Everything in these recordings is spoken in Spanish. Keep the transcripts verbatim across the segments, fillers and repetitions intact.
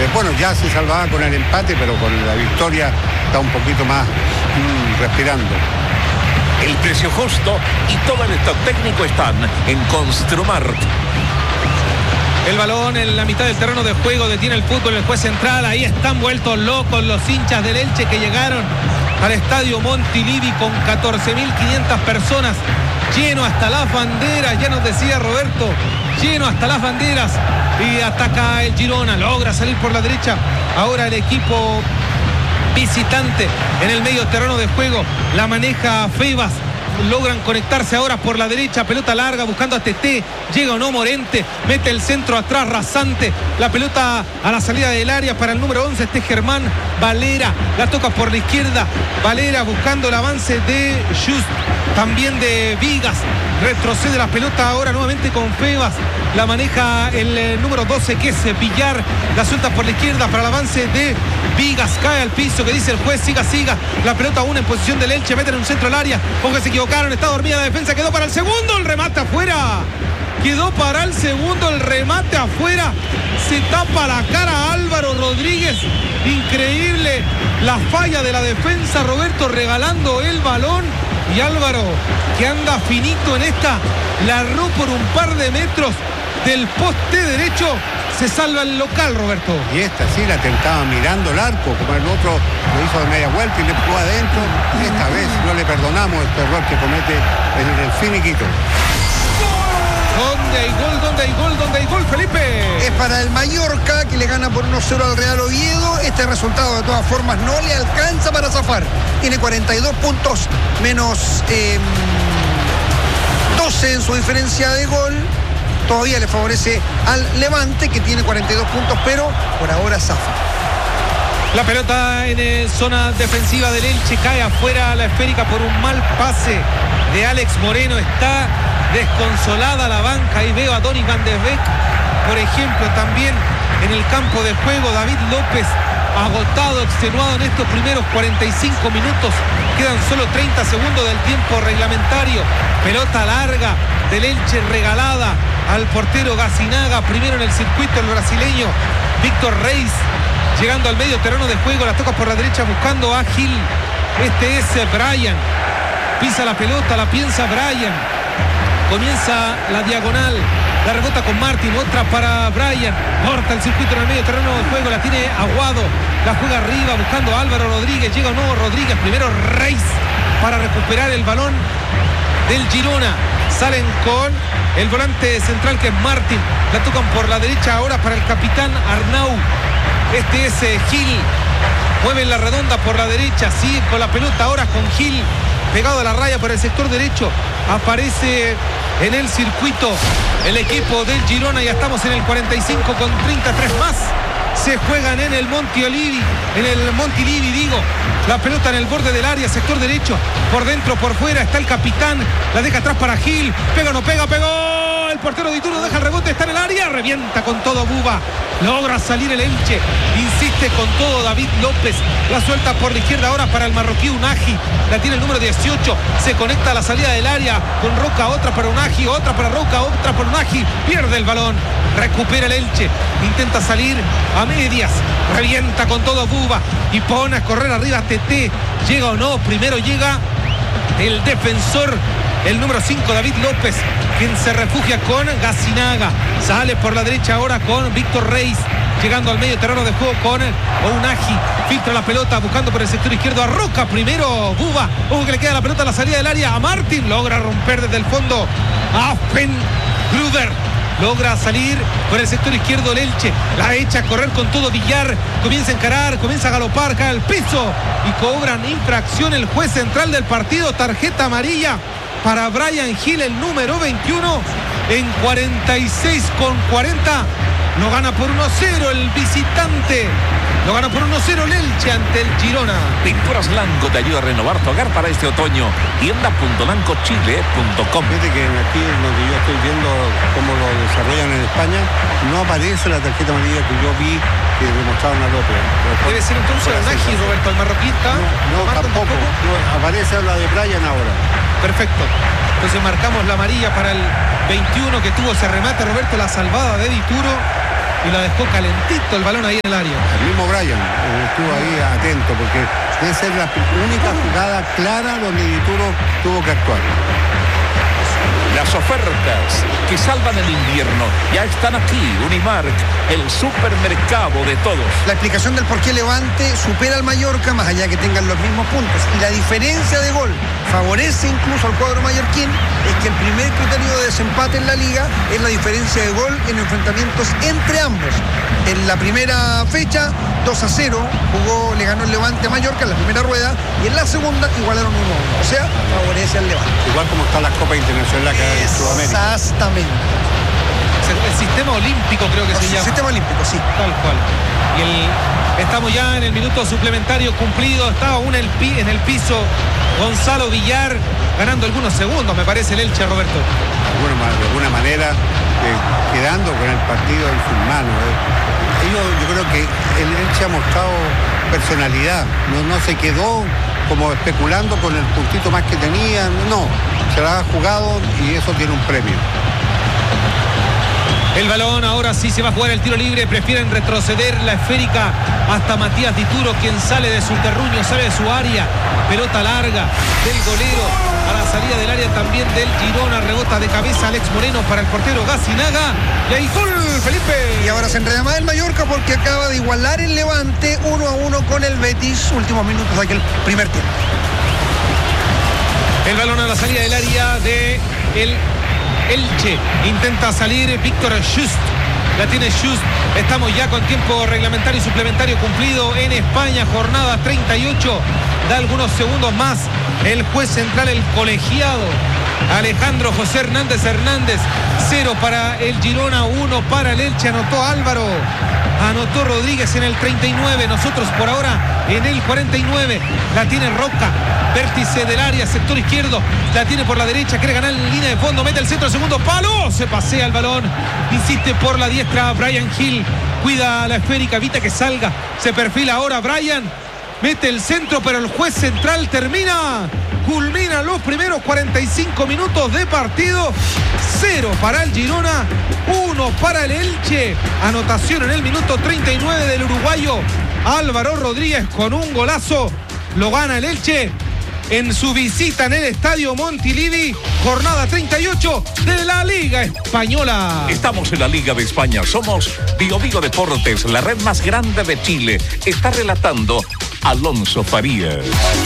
Eh, bueno, ya se salvaba con el empate, pero con la victoria está un poquito más mmm, respirando. El precio justo y todo el stock técnico están en Construmart. El balón en la mitad del terreno de juego, detiene el fútbol el juez central. Ahí están vueltos locos los hinchas del Elche que llegaron al estadio Montilivi con catorce mil quinientas personas, lleno hasta las banderas, ya nos decía Roberto, lleno hasta las banderas. Y ataca el Girona, logra salir por la derecha ahora el equipo visitante en el medio terreno de juego, la maneja Febas. Logran conectarse ahora por la derecha, pelota larga buscando a Teté, llega o no Morente, mete el centro atrás rasante, la pelota a la salida del área para el número once, este Germán Valera, la toca por la izquierda, Valera buscando el avance de Just, también de Vigas, retrocede la pelota ahora nuevamente con Febas, la maneja el eh, número doce que es Villar, la suelta por la izquierda para el avance de Vigas, cae al piso, que dice el juez, siga, siga, la pelota aún en posición del Elche, meten un centro al área, porque se equivocaron, está dormida la defensa, quedó para el segundo, el remate afuera, quedó para el segundo, el remate afuera, se tapa la cara a Álvaro Rodríguez, increíble la falla de la defensa, Roberto regalando el balón, y Álvaro, que anda finito en esta, la erró por un par de metros del poste derecho, se salva el local, Roberto. Y esta sí la tentaba mirando el arco, como el otro lo hizo de media vuelta y le pegó adentro. Esta vez no le perdonamos este error que comete en el finiquito. ¿Dónde hay gol? ¿Dónde hay gol? ¿Dónde hay gol, Felipe? Es para el Mallorca, que le gana por uno cero al Real Oviedo. Este resultado de todas formas no le alcanza para zafar. Tiene cuarenta y dos puntos menos eh, doce en su diferencia de gol. Todavía le favorece al Levante, que tiene cuarenta y dos puntos, pero por ahora zafa. La pelota en eh, zona defensiva del Elche, cae afuera la esférica por un mal pase de Alex Moreno. Está desconsolada la banca. Ahí veo a Donny Van de Beek, por ejemplo, también en el campo de juego. David López, agotado, extenuado en estos primeros cuarenta y cinco minutos. Quedan solo treinta segundos del tiempo reglamentario. Pelota larga del Elche regalada al portero Gacinaga, primero en el circuito el brasileño Víctor Reis, llegando al medio terreno de juego, la toca por la derecha buscando a Gil. Este es Brian, pisa la pelota, la piensa Brian, comienza la diagonal, la rebota con Martín, otra para Brian, corta el circuito en el medio terreno de juego, la tiene Aguado, la juega arriba buscando a Álvaro Rodríguez, llega o no Rodríguez, primero Reis para recuperar el balón del Girona. Salen con el volante central que es Martín, la tocan por la derecha ahora para el capitán Arnau. Este es eh, Gil, mueven la redonda por la derecha, sigue con la pelota ahora con Gil, pegado a la raya por el sector derecho, aparece en el circuito el equipo del Girona, ya estamos en el cuarenta y cinco con treinta y tres más. Se juegan en el Montilivi, en el Montilivi digo, la pelota en el borde del área, sector derecho, por dentro, por fuera, está el capitán, la deja atrás para Gil, pega o no pega, pegó, el portero de Ituro deja el rebote, está en el área, revienta con todo Buba, logra salir el Elche, insiste con todo David López, la suelta por la izquierda ahora para el marroquí Unagi, la tiene el número dieciocho, se conecta a la salida del área con Roca, otra para Unagi, otra para Roca, otra para Unagi, pierde el balón, recupera el Elche, intenta salir a medias, revienta con todo Buba y pone a correr arriba a Teté, llega o no, primero llega el defensor, el número cinco David López, quien se refugia con Gacinaga, sale por la derecha ahora con Víctor Reis, llegando al medio terreno de juego con Ounahi, filtra la pelota buscando por el sector izquierdo a Roca, primero Buba, ojo que le queda la pelota a la salida del área a Martín, logra romper desde el fondo a Aspen Gruber, logra salir por el sector izquierdo el Elche, la echa a correr con todo Villar, comienza a encarar, comienza a galopar, cae al piso y cobran infracción el juez central del partido, tarjeta amarilla para Brian Gil, el número veintiuno, en cuarenta y seis con cuarenta, lo gana por uno cero el visitante, lo gana por uno cero el Elche ante el Girona. Pinturas Lanco te ayuda a renovar tu hogar para este otoño. tienda punto lanco chile punto com. Fíjate que aquí donde yo estoy viendo cómo lo desarrollan en España, no aparece la tarjeta amarilla que yo vi que demostraron al otro. Debe ser entonces Unagi, Roberto, el marroquista. No, no tampoco. No, aparece la de Brian ahora. Perfecto. Entonces marcamos la amarilla para el veintiuno que tuvo ese remate, Roberto, la salvada de Dituro. y lo dejó calentito el balón ahí en el área. El mismo Brian eh, estuvo ahí atento porque debe ser la única jugada clara donde Dituro tuvo que actuar. Las ofertas que salvan el invierno ya están aquí. Unimark, el supermercado de todos. La explicación del por qué Levante supera al Mallorca, más allá que tengan los mismos puntos, y la diferencia de gol favorece incluso al cuadro mallorquín, es que el primer criterio de desempate en la liga es la diferencia de gol en enfrentamientos entre ambos. En la primera fecha, dos a cero, jugó, le ganó el Levante a Mallorca en la primera rueda, y en la segunda igualaron uno a uno. O sea, favorece al Levante. Igual como están las copas internacionales acá en Sudamérica. Exactamente. El sistema olímpico creo que El se llama. sistema olímpico, sí. Tal cual. Y el, estamos ya en el minuto suplementario cumplido. Estaba aún el pi, en el piso Gonzalo Villar, ganando algunos segundos, me parece, el Elche, Roberto. De alguna, de alguna manera, eh, quedando con el partido en sus manos. Eh. Ellos, yo creo que el Elche ha mostrado personalidad. No, no se quedó como especulando con el puntito más que tenía. No, se la ha jugado y eso tiene un premio. El balón ahora sí se va a jugar el tiro libre. Prefieren retroceder la esférica hasta Matías Dituro, quien sale de su terruño, sale de su área. Pelota larga del golero a la salida del área también del Girona. Rebota de cabeza Alex Moreno para el portero Gacinaga. Y ahí gol, Felipe. Y ahora se enreda más el Mallorca porque acaba de igualar el Levante uno a uno con el Betis. Últimos minutos de aquel primer tiempo. El balón a la salida del área de el Elche. Intenta salir Víctor Just. La tiene Just. Estamos ya con tiempo reglamentario y suplementario cumplido en España. Jornada treinta y ocho. Da algunos segundos más el juez central, el colegiado Alejandro José Hernández Hernández. Cero para el Girona, uno para el Elche. Anotó Álvaro. Anotó Rodríguez en el treinta y nueve. Nosotros por ahora en el cuarenta y nueve. La tiene Roca. Vértice del área, sector izquierdo. La tiene por la derecha. Quiere ganar en línea de fondo. Mete el centro, segundo palo. Se pasea el balón. Insiste por la diestra Brian Hill. Cuida la esférica. Evita que salga. Se perfila ahora Brian. Mete el centro, pero el juez central termina. Culmina los primeros cuarenta y cinco minutos de partido. Cero para el Girona, uno para el Elche. Anotación en el minuto treinta y nueve del uruguayo Álvaro Rodríguez con un golazo. Lo gana el Elche en su visita en el Estadio Montilivi. Jornada treinta y ocho de la Liga Española. Estamos en la Liga de España. Somos Bio Bio Deportes, la red más grande de Chile. Está relatando Alonso Farías.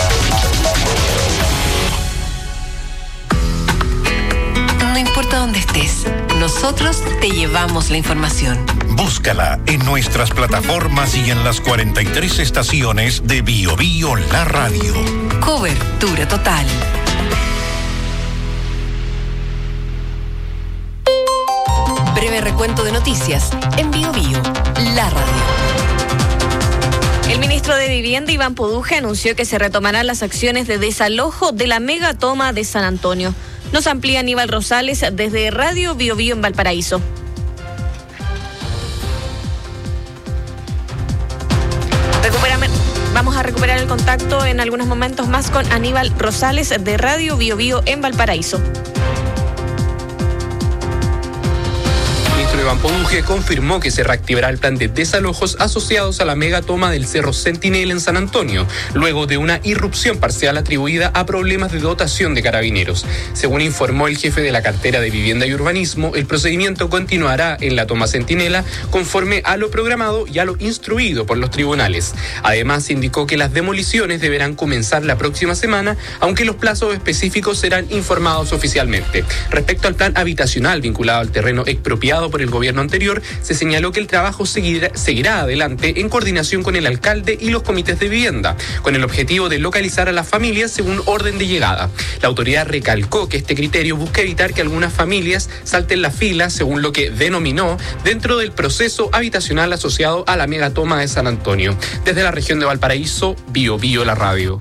No importa dónde estés, nosotros te llevamos la información. Búscala en nuestras plataformas y en las cuarenta y tres estaciones de Bio Bio La Radio. Cobertura total. Breve recuento de noticias en Bio Bio La Radio. El ministro de Vivienda, Iván Poduje, anunció que se retomarán las acciones de desalojo de la megatoma de San Antonio. Nos amplía Aníbal Rosales desde Radio Bio Bio en Valparaíso. Recuperame, vamos a recuperar el contacto en algunos momentos más con Aníbal Rosales de Radio Bio Bio en Valparaíso. Iván Poduje confirmó que se reactivará el plan de desalojos asociados a la megatoma del Cerro Sentinel en San Antonio, luego de una irrupción parcial atribuida a problemas de dotación de carabineros. Según informó el jefe de la cartera de Vivienda y Urbanismo, el procedimiento continuará en la toma Centinela conforme a lo programado y a lo instruido por los tribunales. Además, indicó que las demoliciones deberán comenzar la próxima semana, aunque los plazos específicos serán informados oficialmente. Respecto al plan habitacional vinculado al terreno expropiado por el gobierno anterior, se señaló que el trabajo seguirá, seguirá adelante en coordinación con el alcalde y los comités de vivienda, con el objetivo de localizar a las familias según orden de llegada. La autoridad recalcó que este criterio busca evitar que algunas familias salten la fila, según lo que denominó, dentro del proceso habitacional asociado a la megatoma de San Antonio. Desde la región de Valparaíso, Bio Bio La Radio.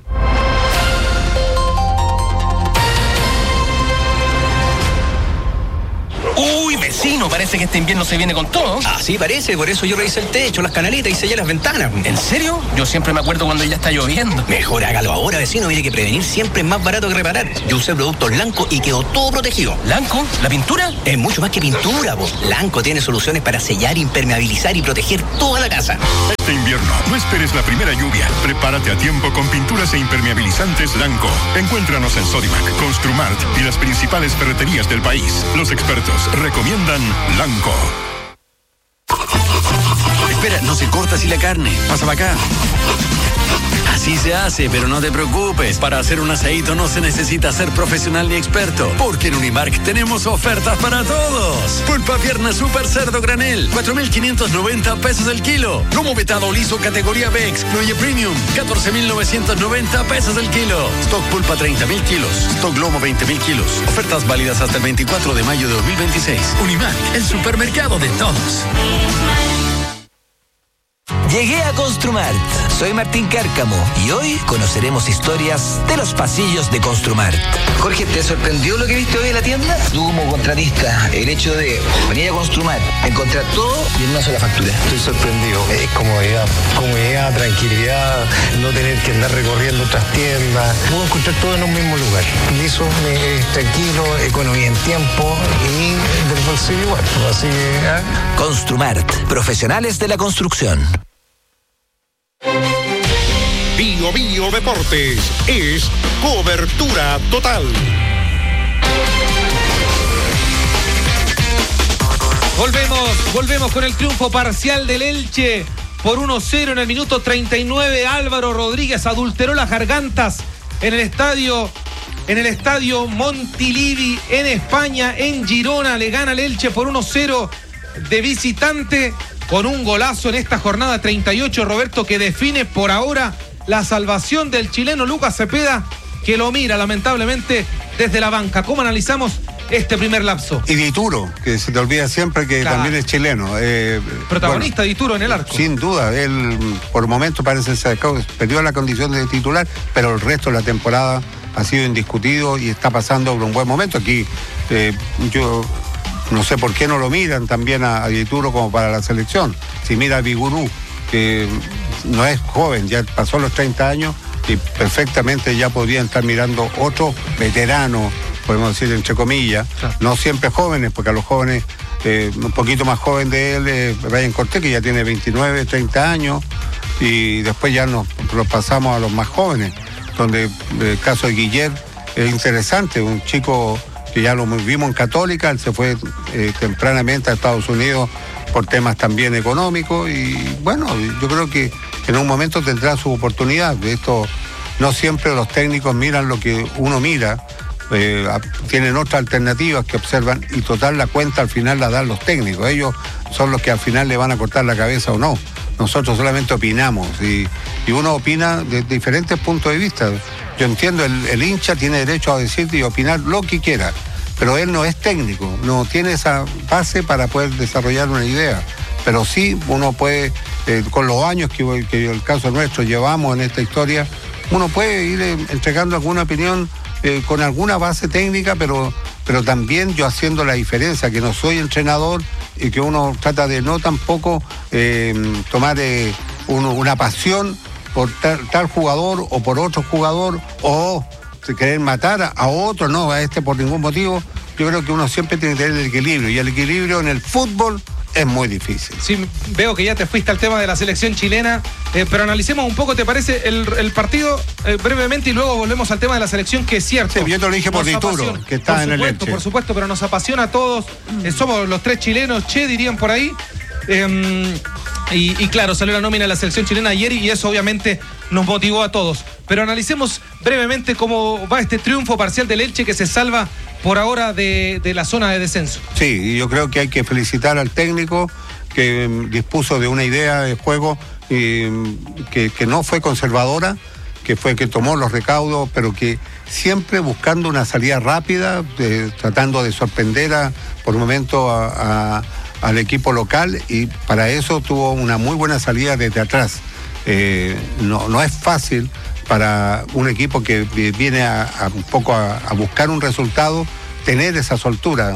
¡Uy, vecino! Bueno, parece que este invierno se viene con todo. Ah, sí, parece. Por eso yo revisé el techo, las canaletas y sellé las ventanas. ¿En serio? Yo siempre me acuerdo cuando ya está lloviendo. Mejor hágalo ahora, vecino. Mire que prevenir siempre es más barato que reparar. Yo usé productos Lanco y quedó todo protegido. ¿Lanco? ¿La pintura? Es mucho más que pintura, vos. Lanco tiene soluciones para sellar, impermeabilizar y proteger toda la casa. Este invierno, no esperes la primera lluvia. Prepárate a tiempo con pinturas e impermeabilizantes Lanco. Encuéntranos en Sodimac, Construmart y las principales ferreterías del país. Los expertos recomiendan Lanco. Espera, no se corta así la carne. Pasa para acá. Así se hace, pero no te preocupes. Para hacer un asadito no se necesita ser profesional ni experto, porque en Unimark tenemos ofertas para todos. Pulpa pierna super cerdo granel, cuatro mil quinientos noventa pesos el kilo. Lomo vetado liso categoría B, excluye premium, catorce mil novecientos noventa pesos el kilo. Stock pulpa treinta mil kilos, stock lomo veinte mil kilos. Ofertas válidas hasta el veinticuatro de mayo de dos mil veintiséis. Unimark, el supermercado de todos. Llegué a Construmart. Soy Martín Cárcamo y hoy conoceremos historias de los pasillos de Construmart. Jorge, ¿te sorprendió lo que viste hoy en la tienda? Tú como contratista, el hecho de venir a Construmart, encontrar todo y en una sola factura. Estoy sorprendido. Es comodidad, comodidad, tranquilidad, no tener que andar recorriendo otras tiendas. Puedo encontrar todo en un mismo lugar. Y eso es tranquilo, economía en tiempo y del bolsillo igual. Así que, ¿eh? Construmart, profesionales de la construcción. Bio Bio Deportes es cobertura total. Volvemos, volvemos con el triunfo parcial del Elche por uno cero en el minuto treinta y nueve. Álvaro Rodríguez adulteró las gargantas en el estadio, en el estadio Montilivi en España, en Girona. Le gana el Elche por uno cero de visitante con un golazo en esta jornada treinta y ocho, Roberto, que define por ahora la salvación del chileno Lucas Cepeda, que lo mira lamentablemente desde la banca. ¿Cómo analizamos este primer lapso? Y Dituro, que se te olvida siempre que claro, también es chileno. Eh, Protagonista bueno, Dituro en el arco. Sin duda, él por momentos parece que perdió la condición de titular, pero el resto de la temporada ha sido indiscutido y está pasando por un buen momento. Aquí eh, yo no sé por qué no lo miran también a, a Dituro como para la selección. Si mira a Vigurú, que no es joven, ya pasó los treinta años y perfectamente ya podrían estar mirando otros veteranos, podemos decir entre comillas, claro, no siempre jóvenes, porque a los jóvenes, eh, un poquito más joven de él, eh, Brian Cortés, que ya tiene veintinueve, treinta años, y después ya nos, nos pasamos a los más jóvenes, donde el caso de Guiller es interesante, un chico que ya lo vimos en Católica, él se fue eh, tempranamente a Estados Unidos por temas también económicos y bueno, yo creo que en un momento tendrá su oportunidad. Esto no siempre los técnicos miran lo que uno mira, eh, tienen otras alternativas que observan y total la cuenta al final la dan los técnicos, ellos son los que al final le van a cortar la cabeza o no, nosotros solamente opinamos y, y uno opina de diferentes puntos de vista. Yo entiendo, el, el hincha tiene derecho a decir y opinar lo que quiera, pero él no es técnico, no tiene esa base para poder desarrollar una idea. Pero sí, uno puede, eh, con los años que, que el caso nuestro llevamos en esta historia, uno puede ir eh, entregando alguna opinión eh, con alguna base técnica, pero, pero también yo haciendo la diferencia, que no soy entrenador y que uno trata de no tampoco eh, tomar eh, uno, una pasión por tal, tal jugador o por otro jugador o querer matar a, a otro, no, a este por ningún motivo. Yo creo que uno siempre tiene que tener el equilibrio y el equilibrio en el fútbol es muy difícil. Sí, veo que ya te fuiste al tema de la selección chilena, eh, pero analicemos un poco, ¿te parece el, el partido eh, brevemente y luego volvemos al tema de la selección, que es cierto? Sí, yo te lo dije por Dituro, que está por en supuesto, el Elche. Por supuesto, pero nos apasiona a todos, eh, somos los tres chilenos, che, dirían por ahí. Eh, y, y claro, salió la nómina de la selección chilena ayer y eso obviamente nos motivó a todos. Pero analicemos brevemente cómo va este triunfo parcial del Elche, que se salva por ahora de, de la zona de descenso. Sí, y yo creo que hay que felicitar al técnico que um, dispuso de una idea de juego eh, que, que no fue conservadora, que fue que tomó los recaudos, pero que siempre buscando una salida rápida, de, tratando de sorprender a, por un momento a, a, al equipo local, y para eso tuvo una muy buena salida desde atrás. Eh, no, no es fácil para un equipo que viene a, a un poco a, a buscar un resultado, tener esa soltura.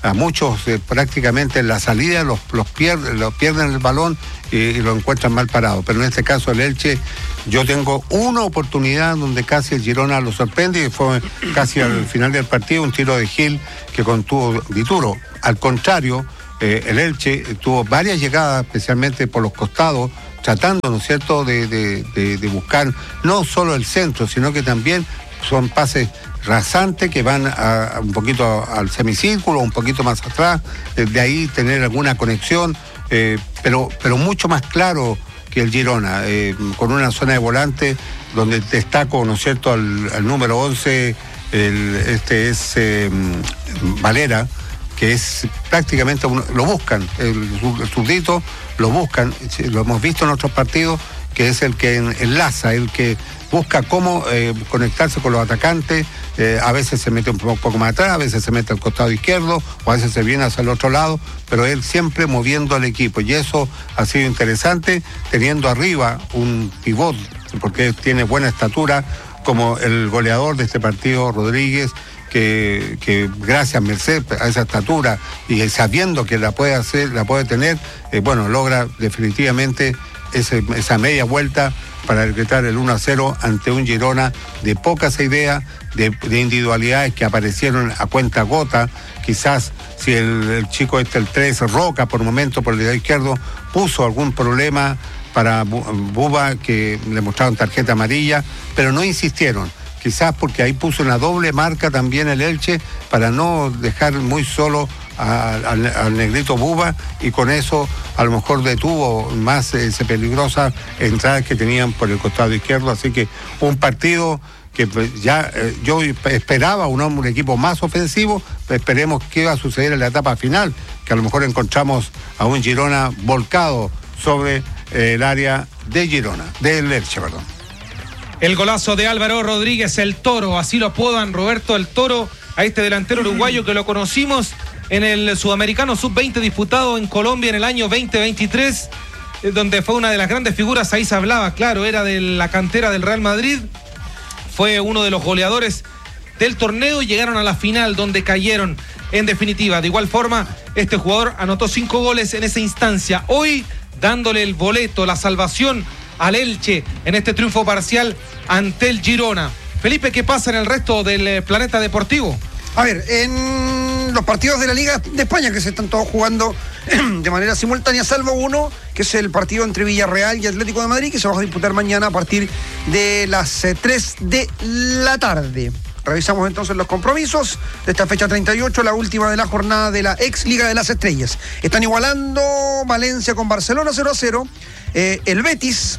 a muchos eh, prácticamente en la salida los, los, pierden, los pierden el balón y, y lo encuentran mal parado. Pero en este caso el Elche, yo tengo una oportunidad donde casi el Girona lo sorprende y fue casi al final del partido un tiro de Gil que contuvo Dituro. Al contrario, eh, el Elche tuvo varias llegadas, especialmente por los costados, tratando, ¿no es cierto?, de, de, de, de buscar no solo el centro, sino que también son pases rasantes que van a, a un poquito al semicírculo, un poquito más atrás, eh, de ahí tener alguna conexión, eh, pero, pero mucho más claro que el Girona, eh, con una zona de volante donde destaco, ¿no es cierto?, al, al número once, el, este es eh, Valera, que es prácticamente, uno, lo buscan, el, el zurdito lo buscan, lo hemos visto en otros partidos, que es el que enlaza, el que busca cómo eh, conectarse con los atacantes, eh, a veces se mete un poco más atrás, a veces se mete al costado izquierdo, o a veces se viene hacia el otro lado, pero él siempre moviendo al equipo, y eso ha sido interesante, teniendo arriba un pivot, porque tiene buena estatura, como el goleador de este partido, Rodríguez, Que, que gracias merced a esa estatura y sabiendo que la puede hacer, la puede tener, eh, bueno, logra definitivamente ese, esa media vuelta para decretar el uno a cero ante un Girona de pocas ideas, de, de individualidades que aparecieron a cuenta gota. Quizás si el, el chico este, el tres, Roca, por momento por el lado izquierdo, puso algún problema para Buba, que le mostraron tarjeta amarilla, pero no insistieron. Quizás porque ahí puso una doble marca también el Elche para no dejar muy solo al negrito Buba, y con eso a lo mejor detuvo más eh, esa peligrosa entrada que tenían por el costado izquierdo. Así que un partido que ya eh, yo esperaba un, un equipo más ofensivo, esperemos qué va a suceder en la etapa final, que a lo mejor encontramos a un Girona volcado sobre eh, el área de Girona, del Elche, perdón. El golazo de Álvaro Rodríguez, el Toro, así lo apodan, Roberto el Toro, a este delantero uruguayo que lo conocimos en el Sudamericano sub veinte disputado en Colombia en el año veinte veintitrés, donde fue una de las grandes figuras, ahí se hablaba, claro, era de la cantera del Real Madrid, fue uno de los goleadores del torneo y llegaron a la final donde cayeron en definitiva. De igual forma, este jugador anotó cinco goles en esa instancia, hoy dándole el boleto, la salvación al Elche en este triunfo parcial ante el Girona. Felipe, ¿qué pasa en el resto del planeta deportivo? A ver, en los partidos de la Liga de España que se están todos jugando de manera simultánea, salvo uno, que es el partido entre Villarreal y Atlético de Madrid, que se va a disputar mañana a partir de las eh, tres de la tarde. Revisamos entonces los compromisos de esta fecha treinta y ocho, la última de la jornada de la ex Liga de las Estrellas. Están igualando Valencia con Barcelona cero a cero, eh, el Betis.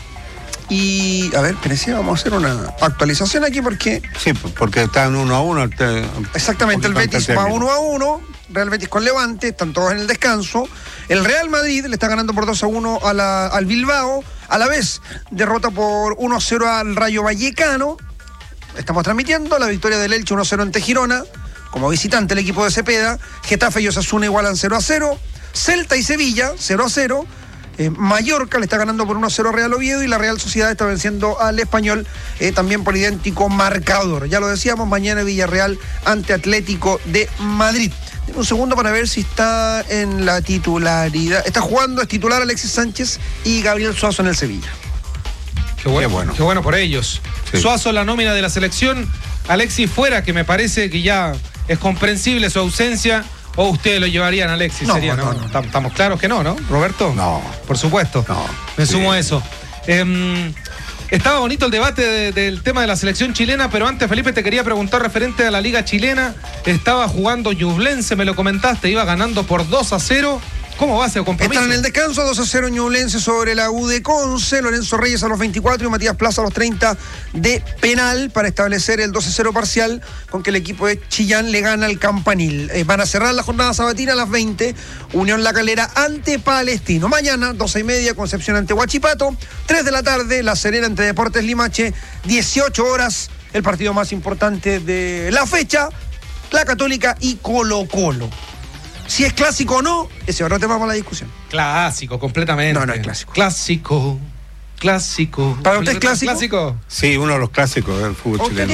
Y, a ver, espérense, vamos a hacer una actualización aquí porque... Sí, porque están uno a uno. Te, exactamente, el Betis va uno a uno, Real Betis con Levante, están todos en el descanso. El Real Madrid le está ganando por dos a uno a la, al Bilbao, a la vez derrota por uno a cero al Rayo Vallecano. Estamos transmitiendo la victoria del Elche uno a cero ante Girona, como visitante el equipo de Cepeda. Getafe y Osasuna igualan cero a cero. Celta y Sevilla cero a cero. Eh, Mallorca le está ganando por uno a cero a Real Oviedo y la Real Sociedad está venciendo al Español eh, también por idéntico marcador. Ya lo decíamos, mañana Villarreal ante Atlético de Madrid. Un segundo para ver si está en la titularidad. Está jugando, es titular Alexis Sánchez y Gabriel Suazo en el Sevilla. Qué bueno, qué bueno, qué bueno por ellos. Sí. Suazo, la nómina de la selección, Alexis fuera, que me parece que ya es comprensible su ausencia. ¿O ustedes lo llevarían, Alexis? No, sería, no, ¿no? no. Estamos claros que no, ¿no, Roberto? No. Por supuesto. No. Me sí. sumo a eso. Eh, estaba bonito el debate de, del tema de la selección chilena, pero antes, Felipe, te quería preguntar referente a la Liga Chilena. Estaba jugando Ñublense, me lo comentaste, iba ganando por dos a cero. ¿Cómo va ese compromiso? Están en el descanso, dos a cero Ñublense sobre la U de Conce, Lorenzo Reyes a los veinticuatro y Matías Plaza a los treinta de penal para establecer el dos a cero parcial con que el equipo de Chillán le gana al Campanil. Eh, van a cerrar la jornada sabatina a las veinte, Unión La Calera ante Palestino. Mañana, doce y media, Concepción ante Huachipato, tres de la tarde, La Serena ante Deportes Limache, dieciocho horas, el partido más importante de la fecha, La Católica y Colo Colo. Si es clásico o no, ese otro tema para la discusión. Clásico, completamente. No, no es clásico. Clásico, clásico. ¿Para usted es clásico? ¿Clásico? Sí, uno de los clásicos del fútbol chileno.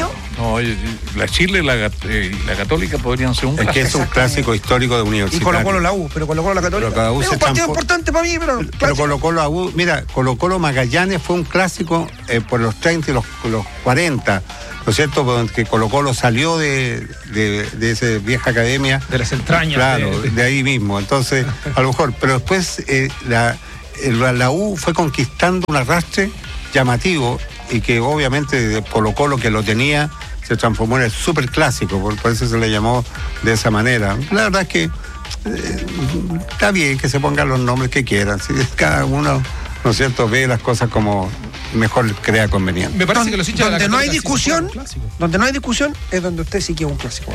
No, la Chile y la, eh, la Católica podrían ser un clásico. Es que es un clásico histórico de Universitario. Y Colo Colo la U, pero Colo Colo la Católica. Es un partido importante para mí, pero... Pero Colo Colo la U, mira, Colo Colo Magallanes fue un clásico eh, por los treinta y los, los cuarenta, ¿no es cierto? Porque Colo Colo salió de, de, de esa vieja academia. De las entrañas. Claro, de, de ahí mismo. Entonces, a lo mejor, pero después eh, la, la, la U fue conquistando un arrastre llamativo y que obviamente Colo Colo, que lo tenía, se transformó en el superclásico, por, por eso se le llamó de esa manera. La verdad es que eh, está bien que se pongan los nombres que quieran, si cada uno, ¿no es cierto?, ve las cosas como mejor crea conveniente. Me parece que los hinchas donde de la no hay Católica discusión, sí donde no hay discusión es donde usted sí que es un clásico.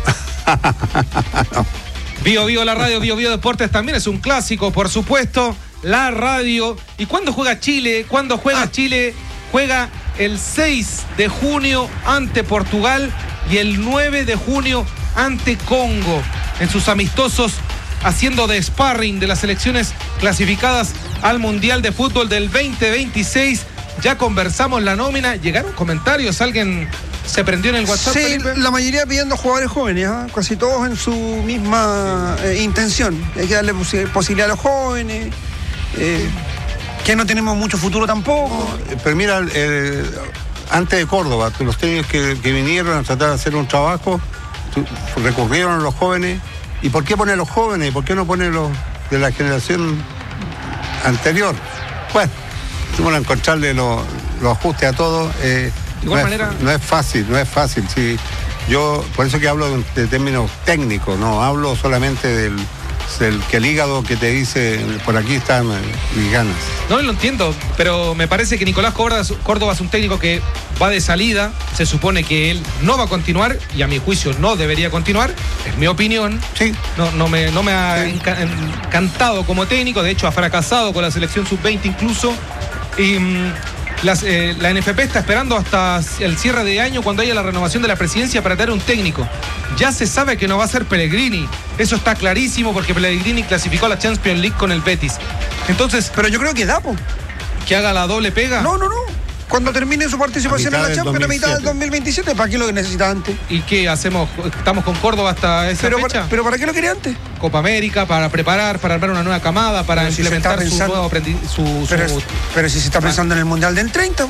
no. Bio Bio la radio, Bio Bio Deportes también es un clásico, por supuesto. La radio. ¿Y cuándo juega Chile? ¿Cuándo juega ah. Chile? Juega el seis de junio ante Portugal y el nueve de junio ante Congo en sus amistosos, haciendo de sparring de las selecciones clasificadas al Mundial de Fútbol del veinte veintiséis. Ya conversamos la nómina. ¿Llegaron comentarios? ¿Alguien se prendió en el WhatsApp? Sí, Felipe? La mayoría pidiendo jugadores jóvenes, ¿eh? Casi todos en su misma eh, intención. Hay que darle posi- posibilidad a los jóvenes, eh, que no tenemos mucho futuro tampoco. No, pero mira, eh, antes de Córdoba, los técnicos que, que vinieron a tratar de hacer un trabajo, recurrieron a los jóvenes. ¿Y por qué poner los jóvenes? ¿Por qué no poner los de la generación anterior? Bueno, tuvimos que encontrarle los, los ajustes a todos. Eh, de igual no manera. Es, no es fácil, no es fácil. Sí. Yo, por eso que hablo de, de términos técnicos, no hablo solamente del, del que el hígado que te dice, por aquí están mis ganas. No, lo entiendo, pero me parece que Nicolás Córdoba es un técnico que va de salida. Se supone que él no va a continuar y a mi juicio no debería continuar. Es mi opinión. Sí. No, no, me, no me ha enca- encantado como técnico. De hecho, ha fracasado con la selección sub veinte incluso. Y mmm, las, eh, la N F P está esperando hasta el cierre de año, cuando haya la renovación de la presidencia, para traer un técnico. Ya se sabe que no va a ser Pellegrini. Eso está clarísimo, porque Pellegrini clasificó a la Champions League con el Betis. Entonces, pero yo creo que da, po. ¿Que haga la doble pega? No, no, no. Cuando termine su participación en la Champions a mitad del dos mil veintisiete, ¿para qué lo necesita antes? ¿Y qué hacemos? ¿Estamos con Córdoba hasta esa pero fecha? Para, ¿Pero para qué lo quería antes? Copa América, para preparar, para armar una nueva camada, para pero implementar si su pensando, nuevo aprendi- su, pero, su... Es, pero si se está pensando en el Mundial del treinta,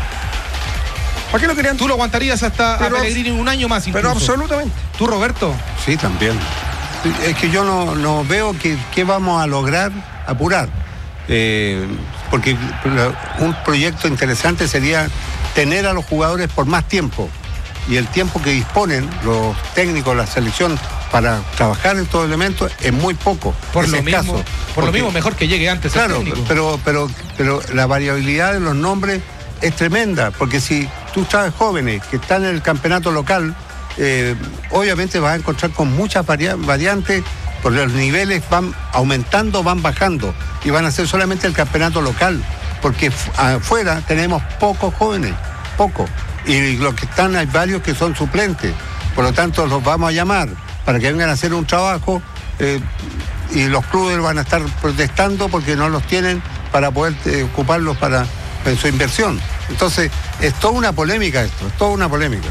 ¿para qué lo querían? ¿Tú lo aguantarías hasta pero, a Pellegrini un año más incluso? Pero absolutamente. ¿Tú, Roberto? Sí, también. Es que yo no, no veo que, que vamos a lograr apurar. Eh, porque un proyecto interesante sería tener a los jugadores por más tiempo, y el tiempo que disponen los técnicos de la selección para trabajar en estos elementos es muy poco. Por es lo escaso, mismo, por porque, lo mismo mejor que llegue antes. Claro, pero, pero, pero la variabilidad de los nombres es tremenda, porque si tú sabes jóvenes que están en el campeonato local, eh, obviamente vas a encontrar con muchas varia- variantes, porque los niveles van aumentando, van bajando, y van a ser solamente el campeonato local, porque afuera tenemos pocos jóvenes, pocos, y los que están, hay varios que son suplentes, por lo tanto los vamos a llamar para que vengan a hacer un trabajo, eh, y los clubes van a estar protestando porque no los tienen para poder eh, ocuparlos para en su inversión. Entonces es toda una polémica esto, es toda una polémica.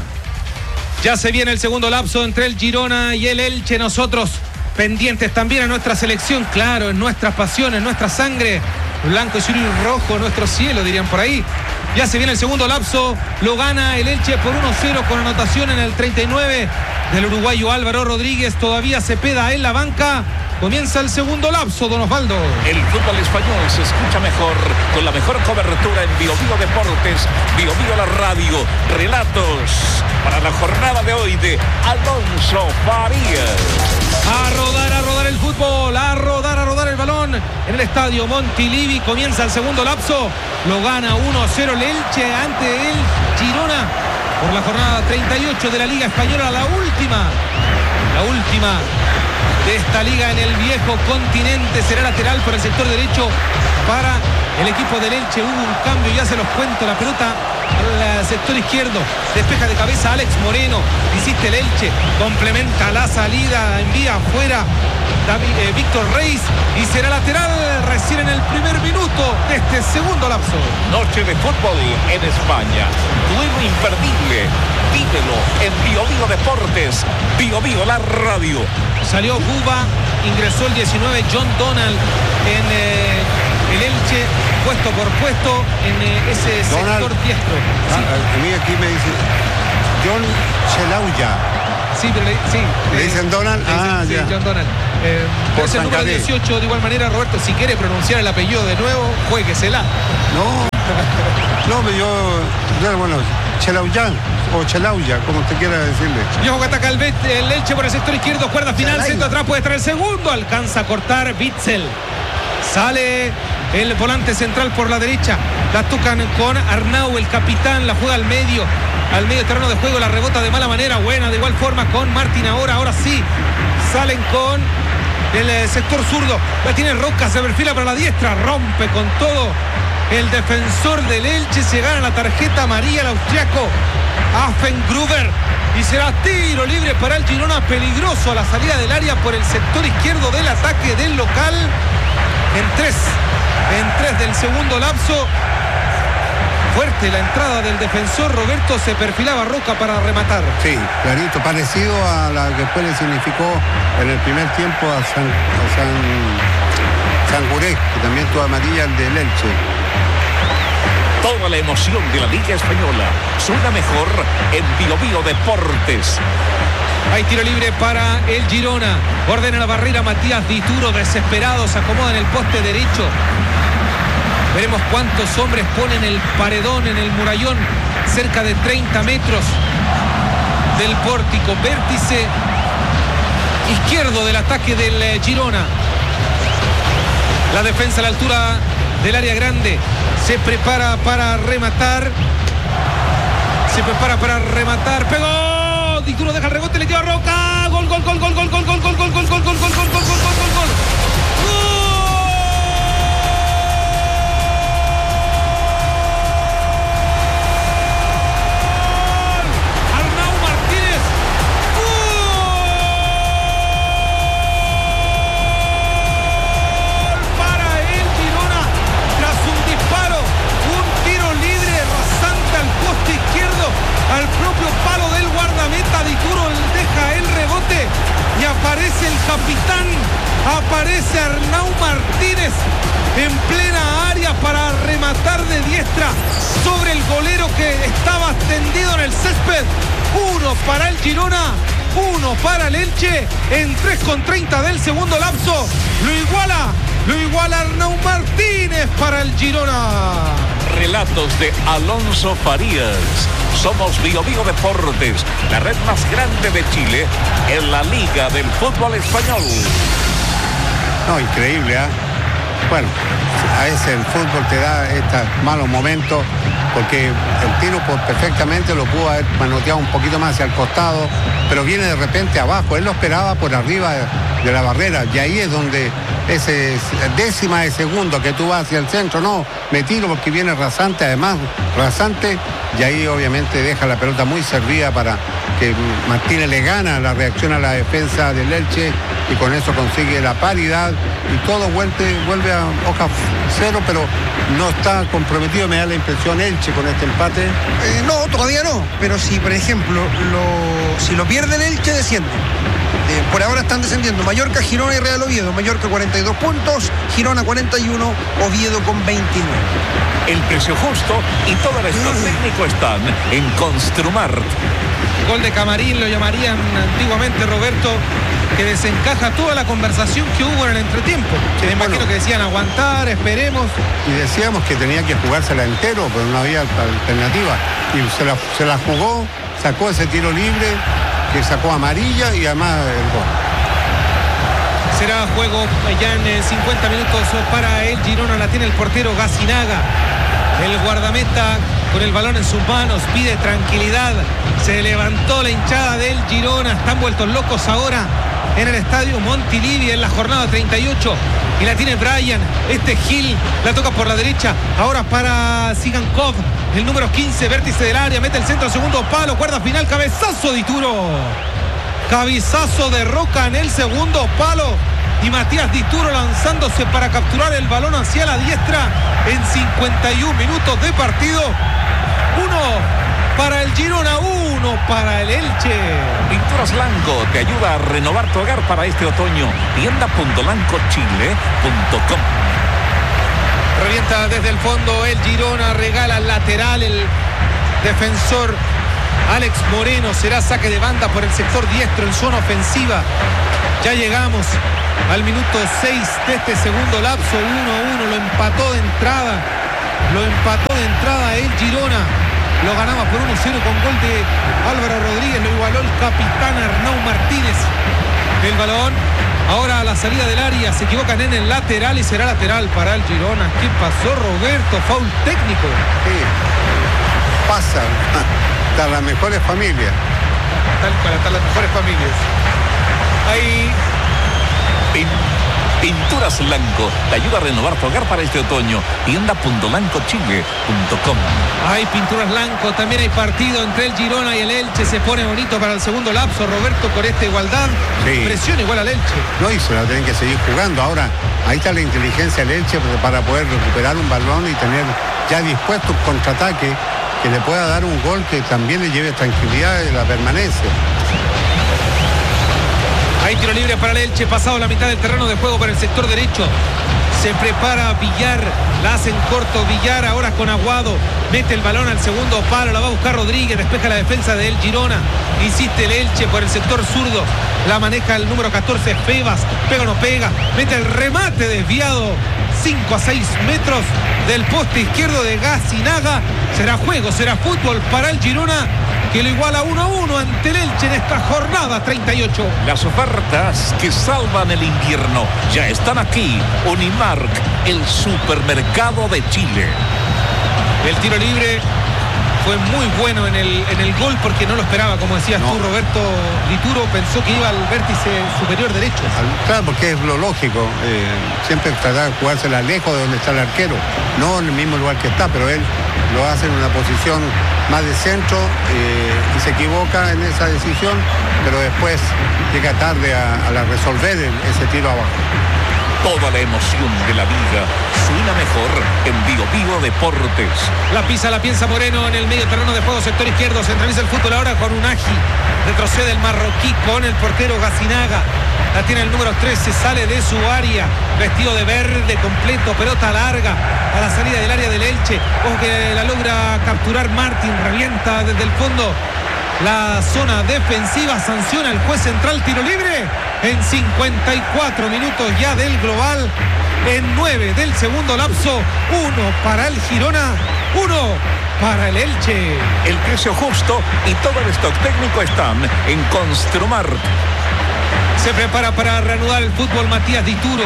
Ya se viene el segundo lapso entre el Girona y el Elche. Nosotros pendientes también a nuestra selección, claro, en nuestras pasiones, en nuestra sangre, blanco, azul y rojo, nuestro cielo, dirían por ahí. Ya se viene el segundo lapso, lo gana el Elche por uno cero con anotación en el treinta y nueve del uruguayo Álvaro Rodríguez. Todavía Cepeda en la banca. Comienza el segundo lapso, don Osvaldo. El fútbol español se escucha mejor con la mejor cobertura en Bio Bio Deportes, Bio Bio la radio, relatos para la jornada de hoy de Alonso Farías. A rodar, a rodar el fútbol, a rodar, a rodar el balón en el estadio Montilivi. Comienza el segundo lapso, lo gana uno cero el Elche ante el Girona por la jornada treinta y ocho de la Liga Española, la última, la última de esta liga en el viejo continente. Será lateral por el sector derecho para el equipo del Elche. Hubo un cambio, ya se los cuento. La pelota al sector izquierdo, despeja de cabeza Alex Moreno, insiste el Elche, complementa la salida, envía afuera David, eh, Víctor Reis y será lateral recién en el primer minuto de este segundo lapso. Noche de fútbol en España, duelo imperdible, vívelo en Bio Bio Deportes, Bio Bio la radio. Salió Buba, ingresó el diecinueve John Donald en eh, el Elche, puesto por puesto en eh, ese Donald, sector diestro. Sí. A, a mí aquí me dice John Chelauya. Sí, pero le, sí, ¿Le dicen Donald? Le dicen, ah, sí, ya. John Donald. Eh, es el número dieciocho, de igual manera, Roberto, si quiere pronunciar el apellido de nuevo, juéguesela. No, no, yo, yo bueno, Chelauya o Chelauya, como usted quiera decirle. Y ojo que ataca el, el Elche por el sector izquierdo, cuerda final, centro atrás, puede estar el segundo, alcanza a cortar Bitzel. Sale el volante central por la derecha, la tocan con Arnau, el capitán, la juega al medio, al medio terreno de juego, la rebota de mala manera, buena, de igual forma con Martín ahora, ahora sí, salen con el sector zurdo, la tiene Roca, se perfila para la diestra, rompe con todo el defensor del Elche, se gana la tarjeta amarilla el austriaco Affengruber y será tiro libre para el Girona, peligroso a la salida del área por el sector izquierdo del ataque del local. En tres, en tres del segundo lapso. Fuerte la entrada del defensor, Roberto, se perfilaba Roca para rematar. Sí, clarito, parecido a la que después le significó en el primer tiempo a San, a San, San Guré, que también tuvo amarilla el del Elche. Toda la emoción de la Liga Española suena mejor en Bio Bio Deportes. Hay tiro libre para el Girona. Ordena la barrera Matías Dituro, desesperado, se acomoda en el poste derecho. Veremos cuántos hombres ponen el paredón en el murallón, cerca de treinta metros del pórtico. Vértice izquierdo del ataque del Girona. La defensa a la altura del área grande. Se prepara para rematar. Se prepara para rematar. ¡Pegó! Dituro deja el rebote, le lleva a Roca. Gol, gol, gol, gol, gol, gol, gol, gol, gol, gol, gol, gol, gol, gol, gol, gol, gol, gol, gol. Arnau Martínez. Gol para el Girona tras un disparo, un tiro libre rasante al poste izquierdo, al propio palo del guardameta. Dituro deja el rebote y aparece el capitán, aparece Arnau Martínez en plena área para rematar de diestra sobre el golero que estaba tendido en el césped. Uno para el Girona, uno para el Elche, en tres con treinta del segundo lapso. Lo iguala, lo iguala Arnau Martínez para el Girona. Relatos de Alonso Farías. Somos Bio Bio Deportes, la red más grande de Chile en la Liga del Fútbol Español. No, increíble, ¿eh? Bueno, a veces el fútbol te da estos malos momentos, porque el tiro pues, perfectamente lo pudo haber manoteado un poquito más hacia el costado, pero viene de repente abajo. Él lo esperaba por arriba de la barrera, y ahí es donde ese décima de segundo que tú vas hacia el centro, no, me tiro porque viene rasante, además rasante, y ahí obviamente deja la pelota muy servida para que Martínez le gana la reacción a la defensa del Elche y con eso consigue la paridad y todo vuelve, vuelve a hoja cero, pero no está comprometido, me da la impresión, Elche con este empate. Eh, no, todavía no, pero si por ejemplo lo, si lo pierde el Elche desciende. Eh, por ahora están descendiendo Mallorca, Girona y Real Oviedo. Mallorca cuarenta y dos puntos, Girona cuarenta y uno, Oviedo con veintinueve. El precio justo y todo el estado técnico están en Construmart. Gol de Camarín lo llamarían antiguamente, Roberto, que desencaja toda la conversación que hubo en el entretiempo. Sí, me imagino bueno, que decían aguantar, esperemos. Y decíamos que tenía que jugársela entero, pero no había alternativa. Y se la, se la jugó, sacó ese tiro libre, que sacó amarilla y además el gol. Será juego ya en cincuenta minutos para el Girona, la tiene el portero Gacinaga. El guardameta con el balón en sus manos pide tranquilidad. Se levantó la hinchada del Girona, están vueltos locos ahora en el estadio Montilivi en la jornada treinta y ocho y la tiene Brian. Este Gil la toca por la derecha. Ahora para Sigankov, el número quince, vértice del área. Mete el centro, segundo palo, cuerda final, cabezazo de Dituro. Cabezazo de Roca en el segundo palo. Y Matías Dituro lanzándose para capturar el balón hacia la diestra en cincuenta y un minutos de partido. Uno para el Girona, uno para el Elche. Pinturas Lanco te ayuda a renovar tu hogar para este otoño. tienda punto lanco chile punto com. Revienta desde el fondo el Girona, regala al lateral el defensor Alex Moreno. Será saque de banda por el sector diestro en zona ofensiva. Ya llegamos al minuto seis de este segundo lapso. Uno a uno, lo empató de entrada. Lo empató de entrada el Girona. Lo ganaba por uno cero con gol de Álvaro Rodríguez. Lo igualó el capitán Arnau Martínez. El balón ahora a la salida del área. Se equivocan en el lateral y será lateral para el Girona. ¿Qué pasó, Roberto? Foul técnico. Sí, pasa. Hasta las mejores familias. Tal cual, hasta las mejores familias. Ahí. Pin, Pinturas Lanco te ayuda a renovar tu hogar para este otoño. tienda punto lanco chile punto com. Hay Pinturas Lanco, también hay partido entre el Girona y el Elche. Se pone bonito para el segundo lapso, Roberto, con esta igualdad. Sí. Presión igual al Elche. No, y se la tienen que seguir jugando. Ahora, ahí está la inteligencia del Elche para poder recuperar un balón y tener ya dispuesto un contraataque que le pueda dar un gol que también le lleve tranquilidad y la permanencia. Hay tiro libre para el Elche, pasado la mitad del terreno de juego para el sector derecho. Se prepara Villar, la hace en corto Villar, ahora con Aguado. Mete el balón al segundo palo, la va a buscar Rodríguez, despeja la defensa del Girona. Insiste el Elche por el sector zurdo. La maneja el número catorce, Febas. Pega o no pega, mete el remate desviado. cinco a seis metros del poste izquierdo de Gacinaga. Será juego, será fútbol para el Girona, que lo iguala uno a uno ante el Elche en esta jornada treinta y ocho. Las ofertas que salvan el invierno ya están aquí. Unimark, el supermercado de Chile. El tiro libre fue muy bueno en el, en el gol porque no lo esperaba, como decías no. tú, Roberto. Dituro pensó que iba al vértice superior derecho. Claro, porque es lo lógico. Eh, siempre tratar de jugársela lejos de donde está el arquero. No en el mismo lugar que está, pero él lo hace en una posición más de centro eh, y se equivoca en esa decisión, pero después llega tarde a, a la resolver el, ese tiro abajo. Toda la emoción de la vida suena mejor en Bio Bio Deportes. La pisa, la piensa Moreno en el medio terreno de juego, sector izquierdo. Centraliza el fútbol ahora con Unagi. Retrocede el marroquí con el portero Gacinaga. La tiene el número trece, sale de su área. Vestido de verde completo, pelota larga a la salida del área del Elche. Ojo que la logra capturar Martín. Revienta desde el fondo la zona defensiva. Sanciona el juez central, tiro libre en cincuenta y cuatro minutos ya del global, en nueve del segundo lapso. Uno para el Girona, uno para el Elche. El precio justo y todo el stock técnico están en Construmart. Se prepara para reanudar el fútbol Matías Dituro.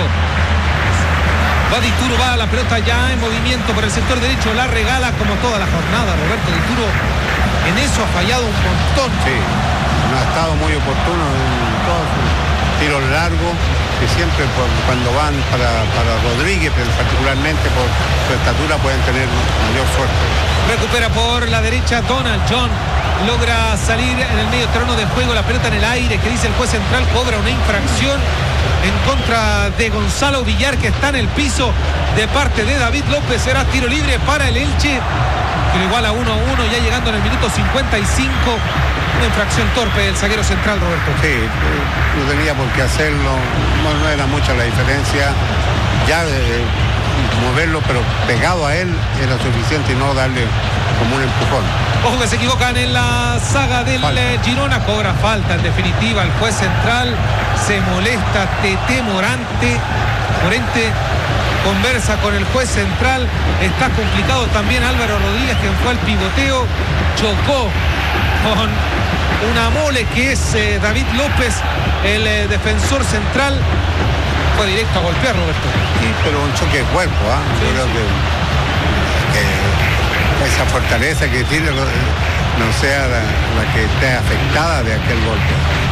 Va Dituro, va la pelota ya en movimiento por el sector derecho, la regala como toda la jornada. Roberto Dituro en eso ha fallado un montón. Sí, no ha estado muy oportuno en todos sus tiros largos, que siempre por, cuando van para, para Rodríguez, pero particularmente por su estatura, pueden tener mayor suerte. Recupera por la derecha Donald John. Logra salir en el medio terreno de juego, la pelota en el aire, que dice el juez central, cobra una infracción en contra de Gonzalo Villar, que está en el piso, de parte de David López. Será tiro libre para el Elche, que lo iguala uno a uno, ya llegando en el minuto cincuenta y cinco. Una infracción torpe del zaguero central, Roberto. Sí, no tenía por qué hacerlo, no, no era mucha la diferencia. Ya eh, moverlo, pero pegado a él era suficiente y no darle como un empujón. Ojo que se equivocan en la saga del falta. Girona, cobra falta en definitiva el juez central. Se molesta Tete Morante. Morente conversa con el juez central. Está complicado también Álvaro Rodríguez, quien fue al pivoteo. Chocó con una mole que es eh, David López, el eh, defensor central. Fue directo a golpear, Roberto. Sí, pero un choque de cuerpo, ¿ah? ¿eh? Sí, Yo creo sí. que, que esa fortaleza que tiene no sea la, la que esté afectada de aquel golpe.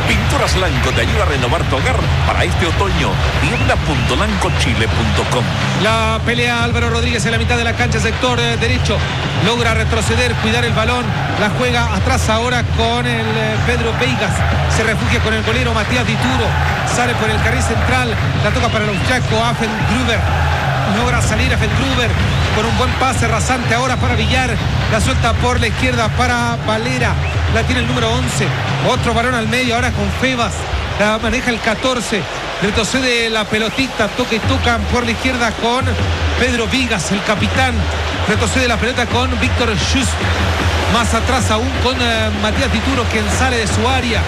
Pinturas Lanco te ayuda a renovar tu hogar para este otoño. Tienda punto lanco chile punto com. La pelea Álvaro Rodríguez en la mitad de la cancha, sector eh, derecho. Logra retroceder, cuidar el balón. La juega atrás ahora con el eh, Pedro Veigas. Se refugia con el golero Matías Dituro. Sale por el carril central. La toca para el austriaco Affengruber. Logra salir Affengruber con un buen pase rasante ahora para Villar. La suelta por la izquierda para Valera. La tiene el número once. Otro balón al medio ahora con Febas. La maneja el catorce. Retrocede la pelotita. Toca y tocan por la izquierda con Pedro Vigas, el capitán. Retrocede la pelota con Víctor Schuss. Más atrás aún con uh, Matías Dituro, quien sale de su área.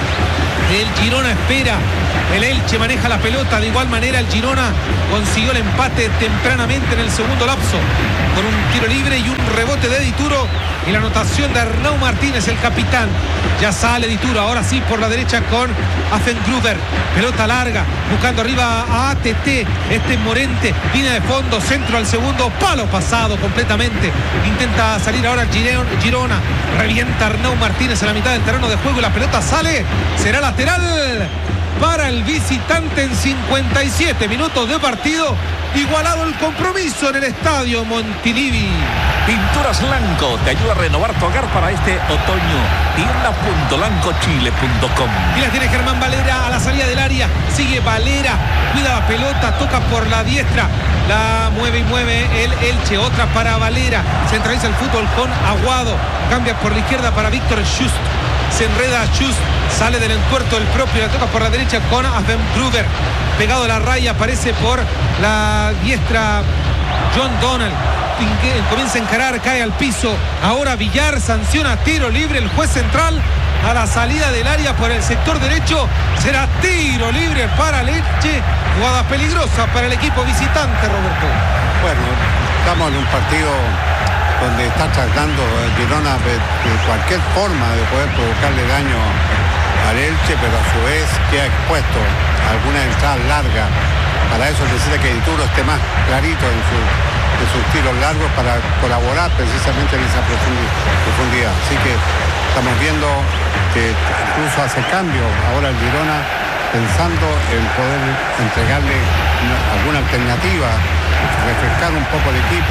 El Girona espera. El Elche maneja la pelota. De igual manera el Girona consiguió el empate tempranamente en el segundo lapso con un tiro libre y un rebote de Dituro y la anotación de Arnau Martínez, el capitán. Ya sale Dituro, ahora sí por la derecha con Affengruber. Pelota larga, buscando arriba a A T T. Este Morente, línea de fondo, centro al segundo, palo pasado completamente. Intenta salir ahora el Girona. Revienta Arnau Martínez en la mitad del terreno de juego y la pelota sale. Será lateral para el visitante en cincuenta y siete minutos de partido. Igualado el compromiso en el estadio Montilivi. Pinturas Lanco te ayuda a renovar tu hogar para este otoño. Tienda punto lanco chile punto com. Y la tiene Germán Valera a la salida del área. Sigue Valera, cuida la pelota, toca por la diestra. La mueve y mueve el Elche. Otra para Valera. Centraliza el fútbol con Aguado. Cambia por la izquierda para Víctor Schuss. Se enreda Schuss. Sale del entuerto el propio. La toca por la derecha con Affengruber. Pegado a la raya, aparece por la diestra John Donald. Comienza a encarar, cae al piso. Ahora Villar sanciona tiro libre. El juez central a la salida del área por el sector derecho. Será tiro libre para Elche. Jugada peligrosa para el equipo visitante, Roberto. Bueno, estamos en un partido donde está tratando el Girona de, de cualquier forma de poder provocarle daño al Elche, pero a su vez queda expuesto a alguna entrada larga. Para eso necesita que Dituro esté más clarito en, su, en sus tiros largos para colaborar precisamente en esa profundidad. Así que estamos viendo que incluso hace cambio ahora el Girona pensando en poder entregarle una, alguna alternativa, refrescar un poco el equipo.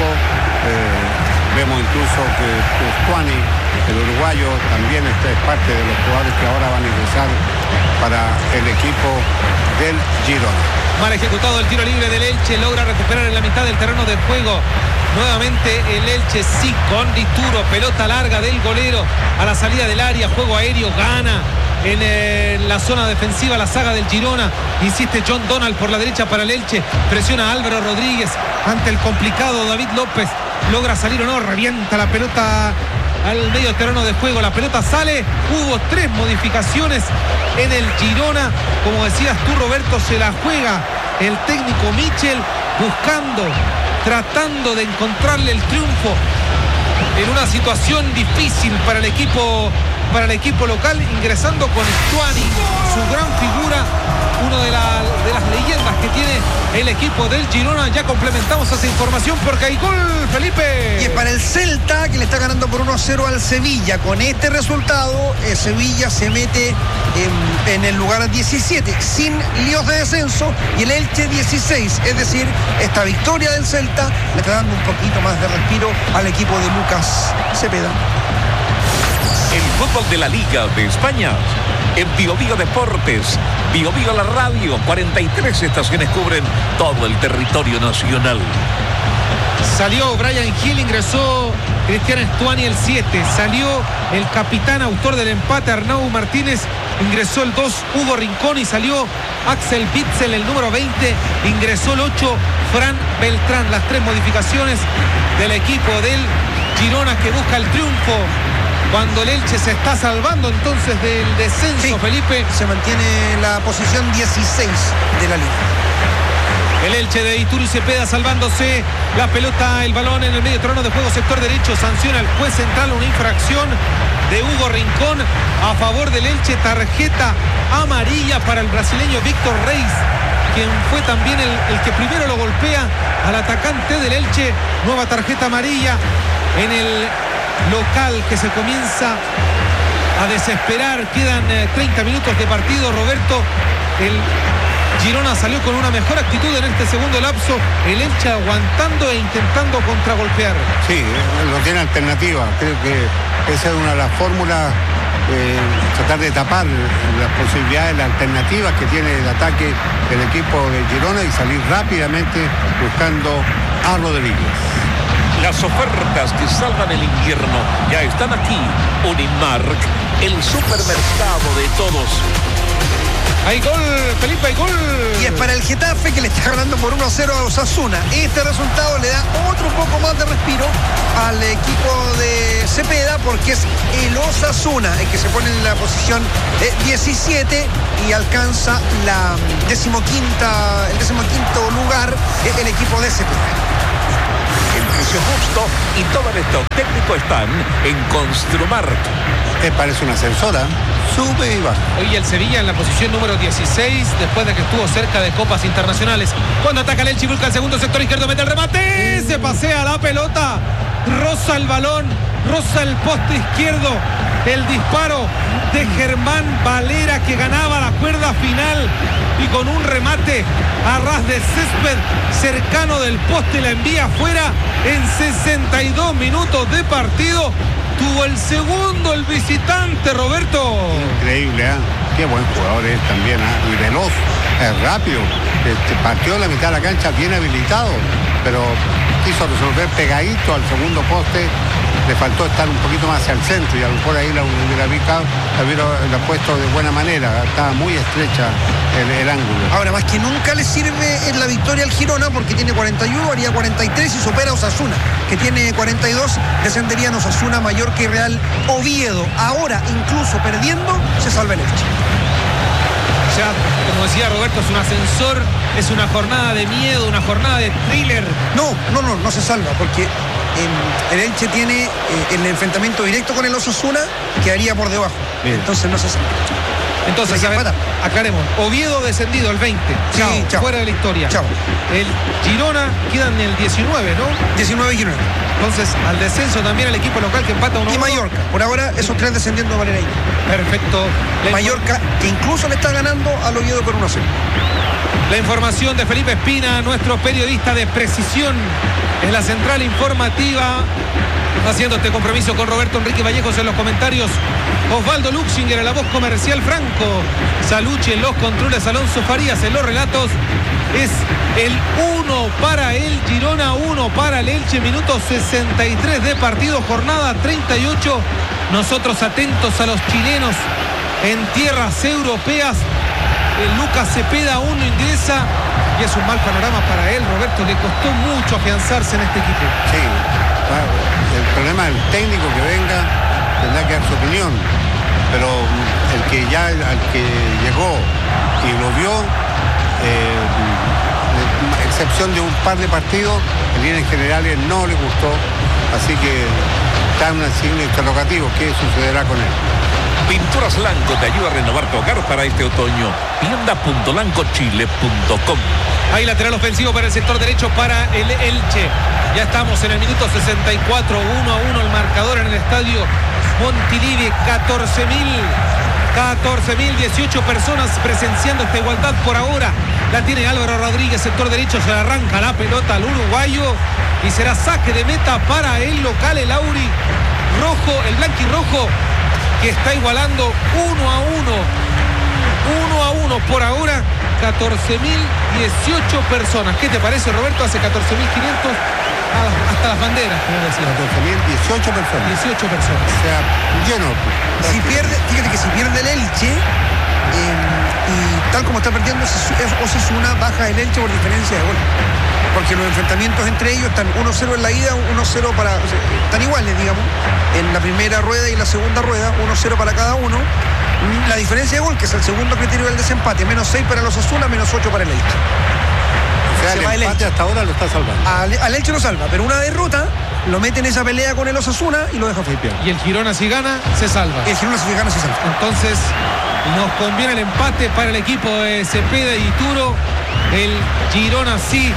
Eh, Vemos incluso que Stuani, el uruguayo, también este es parte de los jugadores que ahora van a ingresar para el equipo del Girona. Mal ejecutado el tiro libre del Elche, logra recuperar en la mitad del terreno de juego. Nuevamente el Elche sí con Dituro, pelota larga del golero a la salida del área, juego aéreo, gana en eh, la zona defensiva la saga del Girona. Insiste John Donald por la derecha para el Elche, presiona a Álvaro Rodríguez ante el complicado David López. Logra salir o no, revienta la pelota al medio terreno de juego. La pelota sale, hubo tres modificaciones en el Girona. Como decías tú, Roberto, se la juega el técnico Michel buscando, tratando de encontrarle el triunfo en una situación difícil para el equipo para el equipo local, ingresando con Stuani, su gran figura, uno de, la, de las leyendas que tiene el equipo del Girona. Ya complementamos esa información porque hay gol, Felipe. Y es para el Celta, que le está ganando por uno a cero al Sevilla. Con este resultado, el Sevilla se mete en, en el lugar diecisiete, sin líos de descenso, y el Elche dieciséis. Es decir, esta victoria del Celta le está dando un poquito más de respiro al equipo de Lucas Cepeda. El fútbol de la Liga de España en Bio Bio Deportes. Bio Bio la radio, cuarenta y tres estaciones cubren todo el territorio nacional. Salió Brian Hill, ingresó Cristian Stuani el siete, salió el capitán autor del empate Arnau Martínez, ingresó el dos Hugo Rincón y salió Axel Witsel el número veinte, ingresó el ocho Fran Beltrán. Las tres modificaciones del equipo del Girona que busca el triunfo cuando el Elche se está salvando entonces del descenso. Sí, Felipe. Se mantiene la posición dieciséis de la liga. El Elche de Dituro y Cepeda salvándose la pelota, el balón en el medio terreno de juego, sector derecho. Sanciona el juez central una infracción de Hugo Rincón a favor del Elche. Tarjeta amarilla para el brasileño Víctor Reis, quien fue también el, el que primero lo golpea al atacante del Elche. Nueva tarjeta amarilla en el local que se comienza a desesperar. Quedan eh, treinta minutos de partido, Roberto. El Girona salió con una mejor actitud en este segundo lapso. El Elche aguantando e intentando contragolpear. Sí, no tiene alternativa. Creo que esa es una de las fórmulas. Eh, tratar de tapar las posibilidades, las alternativas que tiene el ataque del equipo de Girona y salir rápidamente buscando a Rodríguez. Las ofertas que salvan el invierno ya están aquí. Unimark, el supermercado de todos. Hay gol, Felipe, hay gol. Y es para el Getafe, que le está ganando por uno a cero a Osasuna. Este resultado le da otro poco más de respiro al equipo de Cepeda, porque es el Osasuna el que se pone en la posición diecisiete y alcanza la decimoquinta, el decimoquinto lugar el equipo de Cepeda. El precio justo y todo el stock técnico están en Construmark. Eh, parece una ascensora, sube y baja. Hoy el Sevilla en la posición número dieciséis, después de que estuvo cerca de copas internacionales. Cuando ataca el Elche, busca el segundo sector izquierdo, mete el remate, se pasea la pelota, roza el balón, roza el poste izquierdo. El disparo de Germán Valera, que ganaba la cuerda final y con un remate a ras de césped cercano del poste la envía afuera en sesenta y dos minutos de partido. Tuvo el segundo el visitante, Roberto. Increíble, ¿eh? Qué buen jugador es también, ¿eh? Y veloz, es rápido. Este, partió la mitad de la cancha bien habilitado, pero quiso resolver pegadito al segundo poste. Le faltó estar un poquito más hacia el centro y a lo mejor ahí la hubiera ubicado, la hubiera la puesto de buena manera. Estaba muy estrecha el, el ángulo. Ahora, más que nunca le sirve en la victoria al Girona, porque tiene cuarenta y uno, haría cuarenta y tres y supera a Osasuna, que tiene cuarenta y dos. Descenderían Osasuna, Mallorca y Real Oviedo. Ahora, incluso perdiendo, se salva el Elche. O sea, como decía Roberto, es un ascensor, es una jornada de miedo, una jornada de thriller. No, no, no, no se salva, porque eh, el Elche tiene eh, el enfrentamiento directo con el Osasuna, que haría por debajo. Bien. Entonces no se salva. Entonces, a ver, aclaremos. Oviedo descendido el veinte. Chao, sí, chao. Fuera de la historia. Chao. El Girona queda en el diecinueve, ¿no? diecinueve y Girona. Entonces, al descenso también el equipo local que empata uno. Y Mallorca. Por ahora, esos tres descendiendo de manera. Perfecto. La Mallorca, que incluso le está ganando al Oviedo por uno a cero. La información de Felipe Espina, nuestro periodista de precisión, en la central informativa, haciendo este compromiso con Roberto Enrique Vallejos en los comentarios. Osvaldo Luxinger en la voz comercial, Franco Salucci en los controles, Alonso Farías en los relatos. Es el uno para el Girona, uno para el Elche, minuto sesenta y tres de partido, jornada treinta y ocho. Nosotros atentos a los chilenos en tierras europeas. El Lucas Cepeda aún no ingresa y es un mal panorama para él, Roberto. Le costó mucho afianzarse en este equipo. Sí, claro. El problema del técnico que venga tendrá que dar su opinión, pero el que ya al que llegó y lo vio, eh, excepción de un par de partidos, en líneas generales no le gustó, así que está en un signo interrogativo. ¿Qué sucederá con él? Pinturas Lanco te ayuda a renovar tu hogar para este otoño. tienda punto lanco chile punto com. Hay lateral ofensivo para el sector derecho para el Elche. Ya estamos en el minuto sesenta y cuatro, uno a uno el marcador en el estadio Montilivi. catorce mil, catorce mil dieciocho personas presenciando esta igualdad por ahora. La tiene Álvaro Rodríguez, sector derecho, se le arranca la pelota al uruguayo y será saque de meta para el local, el Auri rojo, el blanquirrojo, que está igualando uno a uno. uno a uno por ahora. catorce mil dieciocho personas. ¿Qué te parece, Roberto? Hace catorce mil quinientos hasta las banderas, como decía. catorce mil dieciocho personas. dieciocho personas. O sea, lleno. Si pierde, fíjate que si pierde el Elche, eh, y tal como está perdiendo Osasuna, baja el Elche por diferencia de gol. Porque los enfrentamientos entre ellos están uno cero en la ida, uno cero para... O sea, están iguales, digamos, en la primera rueda y la segunda rueda, uno cero para cada uno. La diferencia de gol, que es el segundo criterio del desempate, menos seis para los Osasuna, menos ocho para el Elche. O sea, el empate hasta ahora lo está salvando. Al, al Elche lo salva, pero una derrota lo mete en esa pelea con el Osasuna y lo deja flipear. Y el Girona, si gana, se salva. Y el Girona, si gana, se salva. Entonces, nos conviene el empate para el equipo de Cepeda y Turo. El Girona sí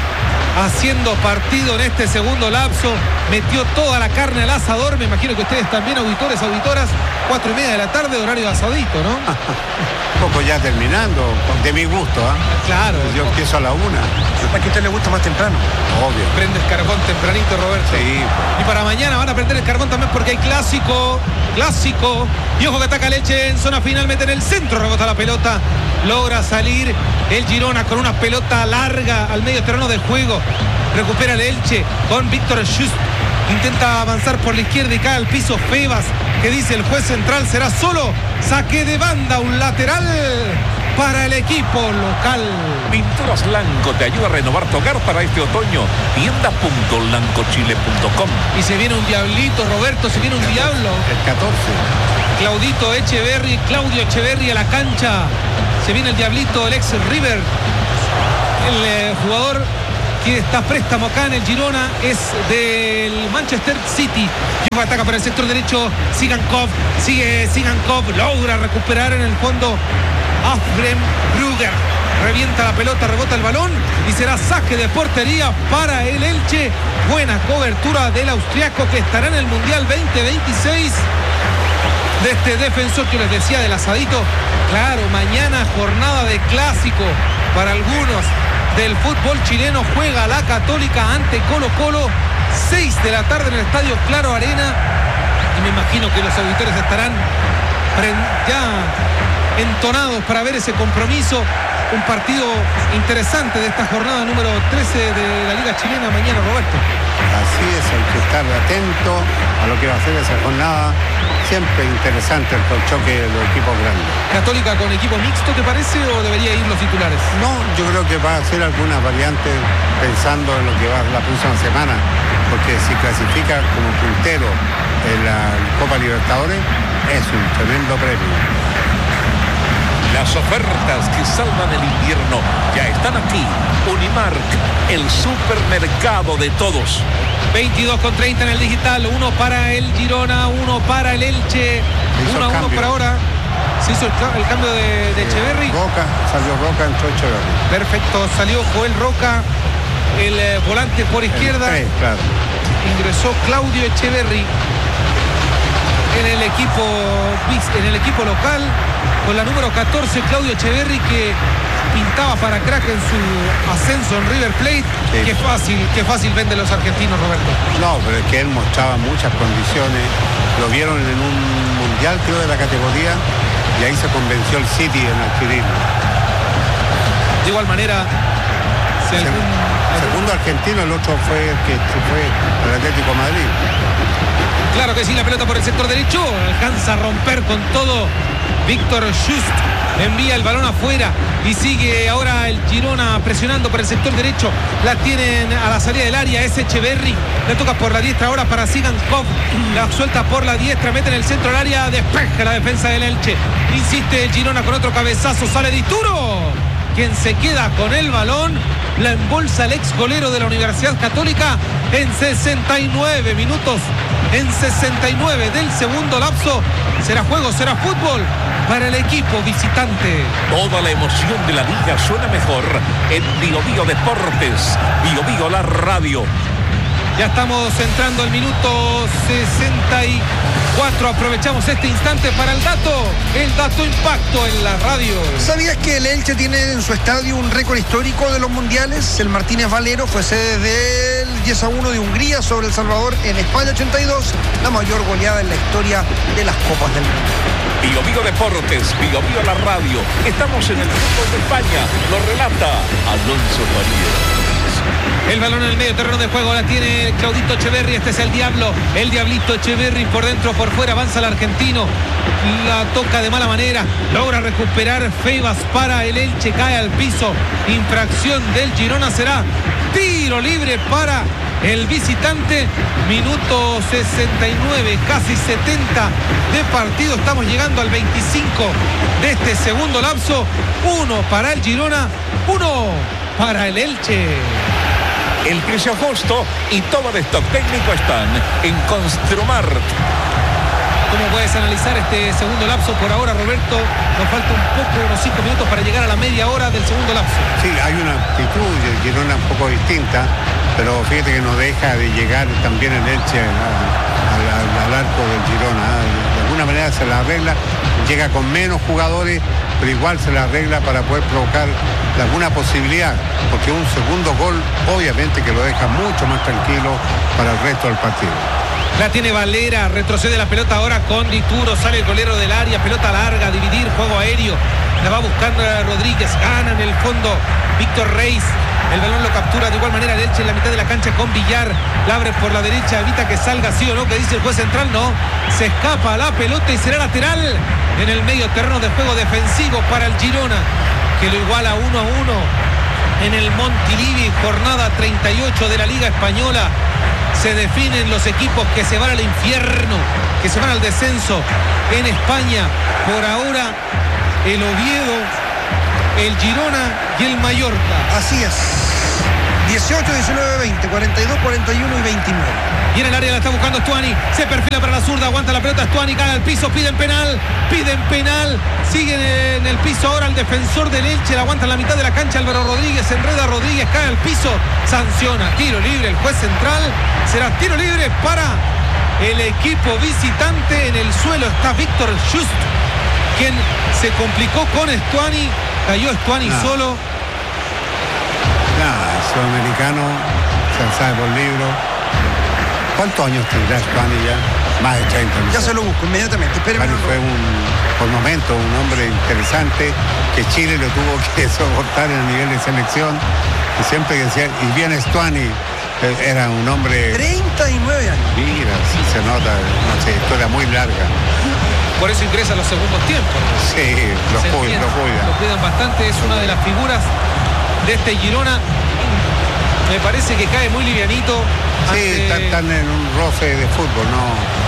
haciendo partido en este segundo lapso, metió toda la carne al asador. Me imagino que ustedes también, auditores, auditoras, cuatro y media de la tarde, horario de asadito, ¿no? Un poco ya terminando, de mi gusto, ¿ah? ¿eh? Claro. Yo empiezo a la una. ¿Para que a usted le gusta más temprano? Obvio. Prende el carbón tempranito, Roberto. Sí. Y para mañana van a prender el carbón también porque hay clásico, clásico. Y ojo que ataca Leche en zona final, mete en el centro, rebota la pelota. Logra salir el Girona con una pelota larga al medio terreno de juego. Recupera el Elche con Víctor Just. Intenta avanzar por la izquierda y cae al piso Febas, que dice el juez central será solo saque de banda, un lateral para el equipo local. Pinturas Lanco te ayuda a renovar tu hogar para este otoño. tienda punto lancochile punto com. Y se viene un diablito, Roberto, se viene un diablo. El catorce. Claudito Echeverri, Claudio Echeverri a la cancha. Se viene el diablito, el ex River. El eh, jugador que está a préstamo acá en el Girona es del Manchester City. Y ataca por el sector derecho Sigankov, sigue Sigankov, logra recuperar en el fondo Afrem Brugger. Revienta la pelota, rebota el balón y será saque de portería para el Elche. Buena cobertura del austriaco que estará en el Mundial veinte veintiséis. De este defensor que les decía del asadito. Claro, mañana jornada de clásico para algunos del fútbol chileno. Juega la Católica ante Colo Colo, seis de la tarde en el estadio Claro Arena. Y me imagino que los auditores estarán ya entonados para ver ese compromiso. Un partido interesante de esta jornada número trece de la Liga Chilena mañana, Roberto. Así es, hay que estar atento a lo que va a ser esa jornada. Siempre interesante el choque de los equipos grandes. ¿Católica con equipo mixto te parece o debería ir los titulares? No, yo creo que va a hacer algunas variantes pensando en lo que va la próxima semana, porque si clasifica como puntero en la Copa Libertadores es un tremendo premio. Las ofertas que salvan el invierno ya están aquí. Unimark, el supermercado de todos. veintidós con treinta en el digital, uno para el Girona, uno para el Elche, uno a uno por ahora. Se hizo el, el cambio de, de Echeverri. Roca, salió Roca, entró Echeverri. Perfecto, salió Joel Roca, el eh, volante por izquierda. El tres, claro. Ingresó Claudio Echeverri en el equipo en el equipo local con la número catorce, Claudio Echeverri, que pintaba para crack en su ascenso en River Plate. Sí. Qué fácil, qué fácil venden los argentinos, Roberto. No, pero es que él mostraba muchas condiciones. Lo vieron en un mundial, creo, de la categoría, y ahí se convenció el City en adquirirlo. De igual manera, si algún, el segundo argentino, el otro fue el que fue el Atlético Madrid. Claro que sí, la pelota por el sector derecho, alcanza a romper con todo Víctor Just, envía el balón afuera y sigue ahora el Girona presionando por el sector derecho. La tienen a la salida del área, es Echeverri, le toca por la diestra ahora para Sigankov, la suelta por la diestra, mete en el centro del área, despeja la defensa del Elche, insiste el Girona con otro cabezazo, sale Dituro, quien se queda con el balón, la embolsa el ex golero de la Universidad Católica en sesenta y nueve minutos, en sesenta y nueve del segundo lapso. Será juego, será fútbol para el equipo visitante. Toda la emoción de la liga suena mejor en Bio Bio Deportes, Bio Bio la radio. Ya estamos entrando al minuto sesenta y cuatro. Aprovechamos este instante para el dato, el dato impacto en la radio. ¿Sabías que el Elche tiene en su estadio un récord histórico de los mundiales? El Martínez Valero fue sede del diez a uno de Hungría sobre El Salvador en España ochenta y dos, la mayor goleada en la historia de las Copas del Mundo. Bio Bio Deportes, Bio Bio la radio. Estamos en el fútbol de España. Lo relata Alonso Farías. El balón en el medio terreno de juego la tiene Claudito Echeverri, este es el Diablo, el Diablito Echeverri por dentro, por fuera, avanza el argentino, la toca de mala manera, logra recuperar Febas para el Elche, cae al piso, infracción del Girona, será tiro libre para el visitante, minuto sesenta y nueve, casi setenta de partido, estamos llegando al veinticinco de este segundo lapso, uno para el Girona, uno para el Elche. El precio justo y todo el stock técnico están en Construmart. ¿Cómo puedes analizar este segundo lapso por ahora, Roberto? Nos falta un poco, unos cinco minutos para llegar a la media hora del segundo lapso. Sí, hay una actitud de Girona un poco distinta, pero fíjate que no deja de llegar también el Elche al, al, al arco del Girona. De alguna manera se la arregla, llega con menos jugadores, pero igual se la arregla para poder provocar alguna posibilidad, porque un segundo gol obviamente que lo deja mucho más tranquilo para el resto del partido. La tiene Valera, retrocede la pelota ahora con Dituro, sale el golero del área, pelota larga, dividir, juego aéreo, la va buscando a Rodríguez, gana en el fondo Víctor Reis, el balón lo captura de igual manera el Elche en la mitad de la cancha con Villar, la abre por la derecha, evita que salga, sí o no, que dice el juez central, no, se escapa la pelota y será lateral en el medio terreno de juego defensivo para el Girona, que lo iguala uno a uno en el Montilivi, jornada treinta y ocho de la Liga Española. Se definen los equipos que se van al infierno, que se van al descenso en España. Por ahora, el Oviedo, el Girona y el Mallorca. Así es. dieciocho, diecinueve, veinte, cuarenta y dos, cuarenta y uno y veintinueve. Y en el área la está buscando Stuani. Se perfila para la zurda, aguanta la pelota Stuani, cae al piso, piden penal, piden penal. Sigue en el piso ahora el defensor del Elche, la aguanta en la mitad de la cancha Álvaro Rodríguez, enreda a Rodríguez, cae al piso, sanciona, tiro libre el juez central. Será tiro libre para el equipo visitante. En el suelo está Víctor Just, quien se complicó con Stuani, cayó Stuani no. solo. Nada, sudamericano, se sabe por libro. ¿Cuántos años tendrá Stuani ya? Más de treinta. Ya sé. Se lo busco inmediatamente. Stuani fue un, por momento, un hombre interesante que Chile lo tuvo que soportar en el nivel de selección. Y siempre que decía, y viene Stuani, era un hombre... treinta y nueve años. Mira, sí se nota, no sé, historia muy larga. Por eso ingresa a los segundos tiempos. Sí, los cuidan, los cuidan. Lo cuidan bastante, es una de las figuras de este Girona. Me parece que cae muy livianito. Sí, ante... están, están en un roce de fútbol, ¿no?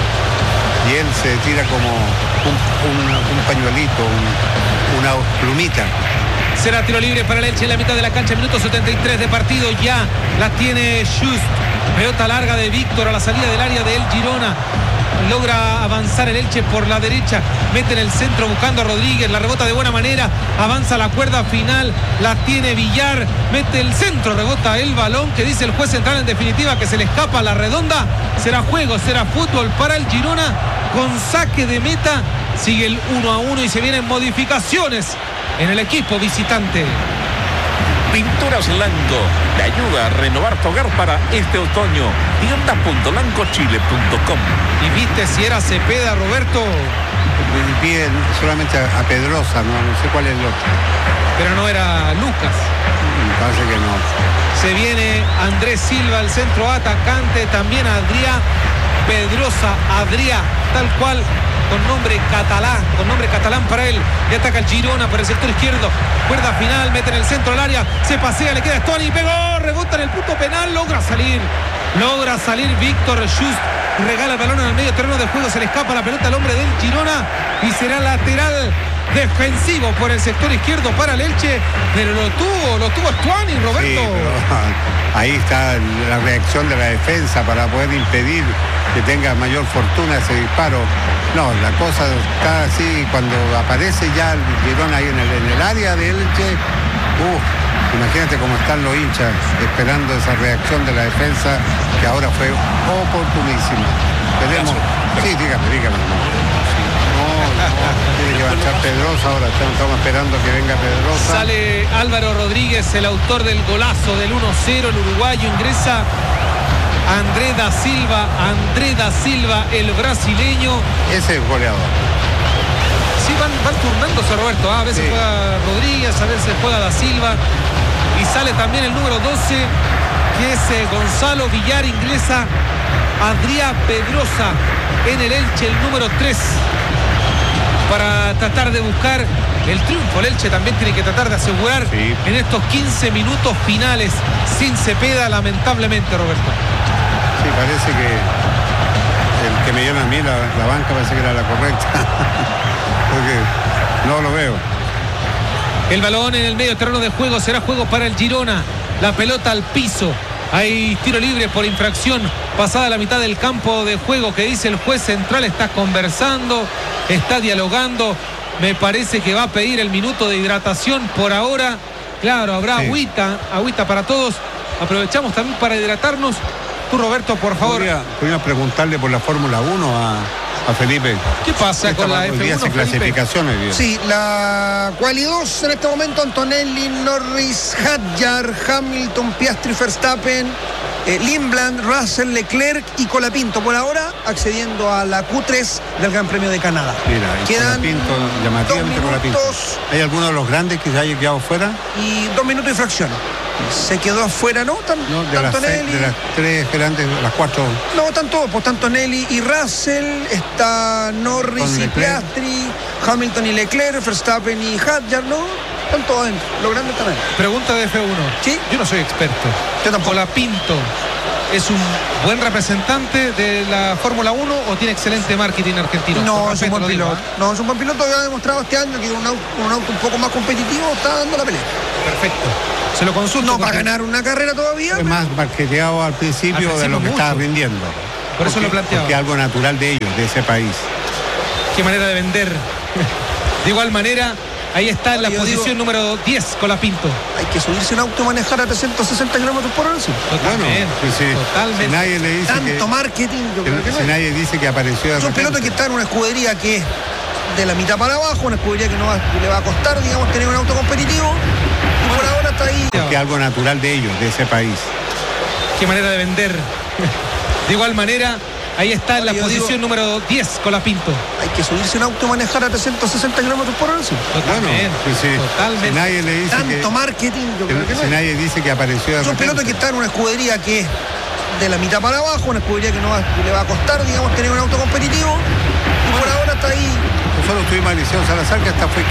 Y él se tira como un, un, un pañuelito, un, una plumita. Será tiro libre para el Elche en la mitad de la cancha, minuto setenta y tres de partido, ya la tiene Just. Pelota larga de Víctor a la salida del área de El Girona. Logra avanzar el Elche por la derecha, mete en el centro buscando a Rodríguez, la rebota de buena manera, avanza la cuerda final, la tiene Villar, mete el centro, rebota el balón, que dice el juez central en definitiva que se le escapa a la redonda. Será juego, será fútbol para el Girona con saque de meta. Sigue el uno a uno y se vienen modificaciones en el equipo visitante. Pinturas Lanco te ayuda a renovar tu hogar para este otoño. tienda punto lanco chile punto com. Y viste si era Cepeda, Roberto. Piden solamente a, a Pedrosa, no, no sé cuál es el otro. Pero no era Lucas. Me parece que no. Se viene Andrés Silva, el centro atacante, también Adrián Pedrosa, Adrián, tal cual, con nombre catalán, con nombre catalán para él. Y ataca el Girona por el sector izquierdo. Cuerda final, mete en el centro del área, se pasea, le queda Stuani, pegó, rebota en el punto penal, logra salir. Logra salir Víctor Just, regala el balón en el medio terreno de juego, se le escapa la pelota al hombre del Girona y será lateral defensivo por el sector izquierdo para el Elche, pero lo tuvo, lo tuvo Stuani, Roberto. Sí, pero ahí está la reacción de la defensa para poder impedir que tenga mayor fortuna ese disparo. No, la cosa está así, cuando aparece ya el Girona ahí en el, en el área de Elche, uh, imagínate cómo están los hinchas esperando esa reacción de la defensa, que ahora fue oportunísima. Tenemos... Sí, dígame, dígame. Tiene que avanzar Pedrosa ahora, estamos esperando que venga Pedrosa. Sale Álvaro Rodríguez, el autor del golazo del uno cero, el uruguayo, ingresa André da Silva, André da Silva, el brasileño. Ese es goleador. Sí, van, van turnándose, Roberto, ¿eh? A veces sí. Juega Rodríguez, a veces juega da Silva. Y sale también el número doce, que es eh, Gonzalo Villar, ingresa Adrián Pedrosa en el Elche, el número tres. Para tratar de buscar el triunfo. El Elche también tiene que tratar de asegurar sí. en estos quince minutos finales sin Cepeda, lamentablemente, Roberto. Sí, parece que el que me llama a mí, la, la banca, parece que era la correcta. Porque no lo veo. El balón en el medio terreno de juego, será juego para el Girona. La pelota al piso. Hay tiro libre por infracción pasada la mitad del campo de juego. Que dice el juez central, está conversando, está dialogando. Me parece que va a pedir el minuto de hidratación por ahora. Claro, habrá sí. agüita, agüita para todos. Aprovechamos también para hidratarnos. Tú, Roberto, por favor. Podría, podría preguntarle por la Fórmula uno a, a Felipe. ¿Qué pasa con la F uno, Felipe? Clasificaciones. Sí, la Quali dos en este momento: Antonelli, Norris, Hadjar, Hamilton, Piastri, Verstappen, eh, Lindblad, Russell, Leclerc y Colapinto. Por ahora accediendo a la Q tres del Gran Premio de Canadá. Mira, quedan Colapinto, llamativamente Colapinto. ¿Hay alguno de los grandes que se haya quedado fuera? Y dos minutos y fracción. Se quedó afuera, ¿no? Tan, no, de, las seis, de las tres grandes, las cuatro. No, están todos, pues tanto Nelly y Russell, está Norris y Piastri, Hamilton y Leclerc, Verstappen y Hadjar, ¿no? Están todos adentro, los grandes están adentro. Pregunta de F uno. Sí. Yo no soy experto. Yo tampoco. Colapinto, ¿es un buen representante de la Fórmula uno o tiene excelente marketing argentino? No, es un buen piloto. No, es un buen piloto que ha demostrado este año que con un auto, un auto un poco más competitivo está dando la pelea. Perfecto. Se lo consulto. No, para ganar una carrera todavía. Es más marketeado al principio, al principio de lo que mucho. Estaba rindiendo. Por porque, eso lo planteaba. Porque es algo natural de ellos, de ese país. Qué manera de vender. De igual manera, ahí está en la posición digo, número diez, Colapinto. Hay que subirse un auto y manejar a trescientos sesenta kilómetros por hora. ¿Sí? Totalmente. Bueno, pues sí, totalmente. Si nadie le dice Tanto que, marketing. Yo que, creo que si no nadie dice que apareció. Es un piloto que está en una escudería que es de la mitad para abajo, una escudería que no va, que le va a costar, digamos, tener un auto competitivo. Y por ahora está ahí. Porque es algo natural de ellos, de ese país. Qué manera de vender. De igual manera, ahí está en la posición digo, número diez, Colapinto. Hay que subirse un auto y manejar a trescientos sesenta kilómetros por hora. ¿Sí? Totalmente. Bueno, pues sí. Totalmente. Si nadie le dice Tanto que, marketing. Yo creo que si no nadie dice que apareció. Es un piloto que está en una escudería que es de la mitad para abajo, una escudería que no va, que le va a costar, digamos, tener un auto competitivo. Y por ahora está ahí. Nosotros tuvimos a Liceo Salazar, que hasta fue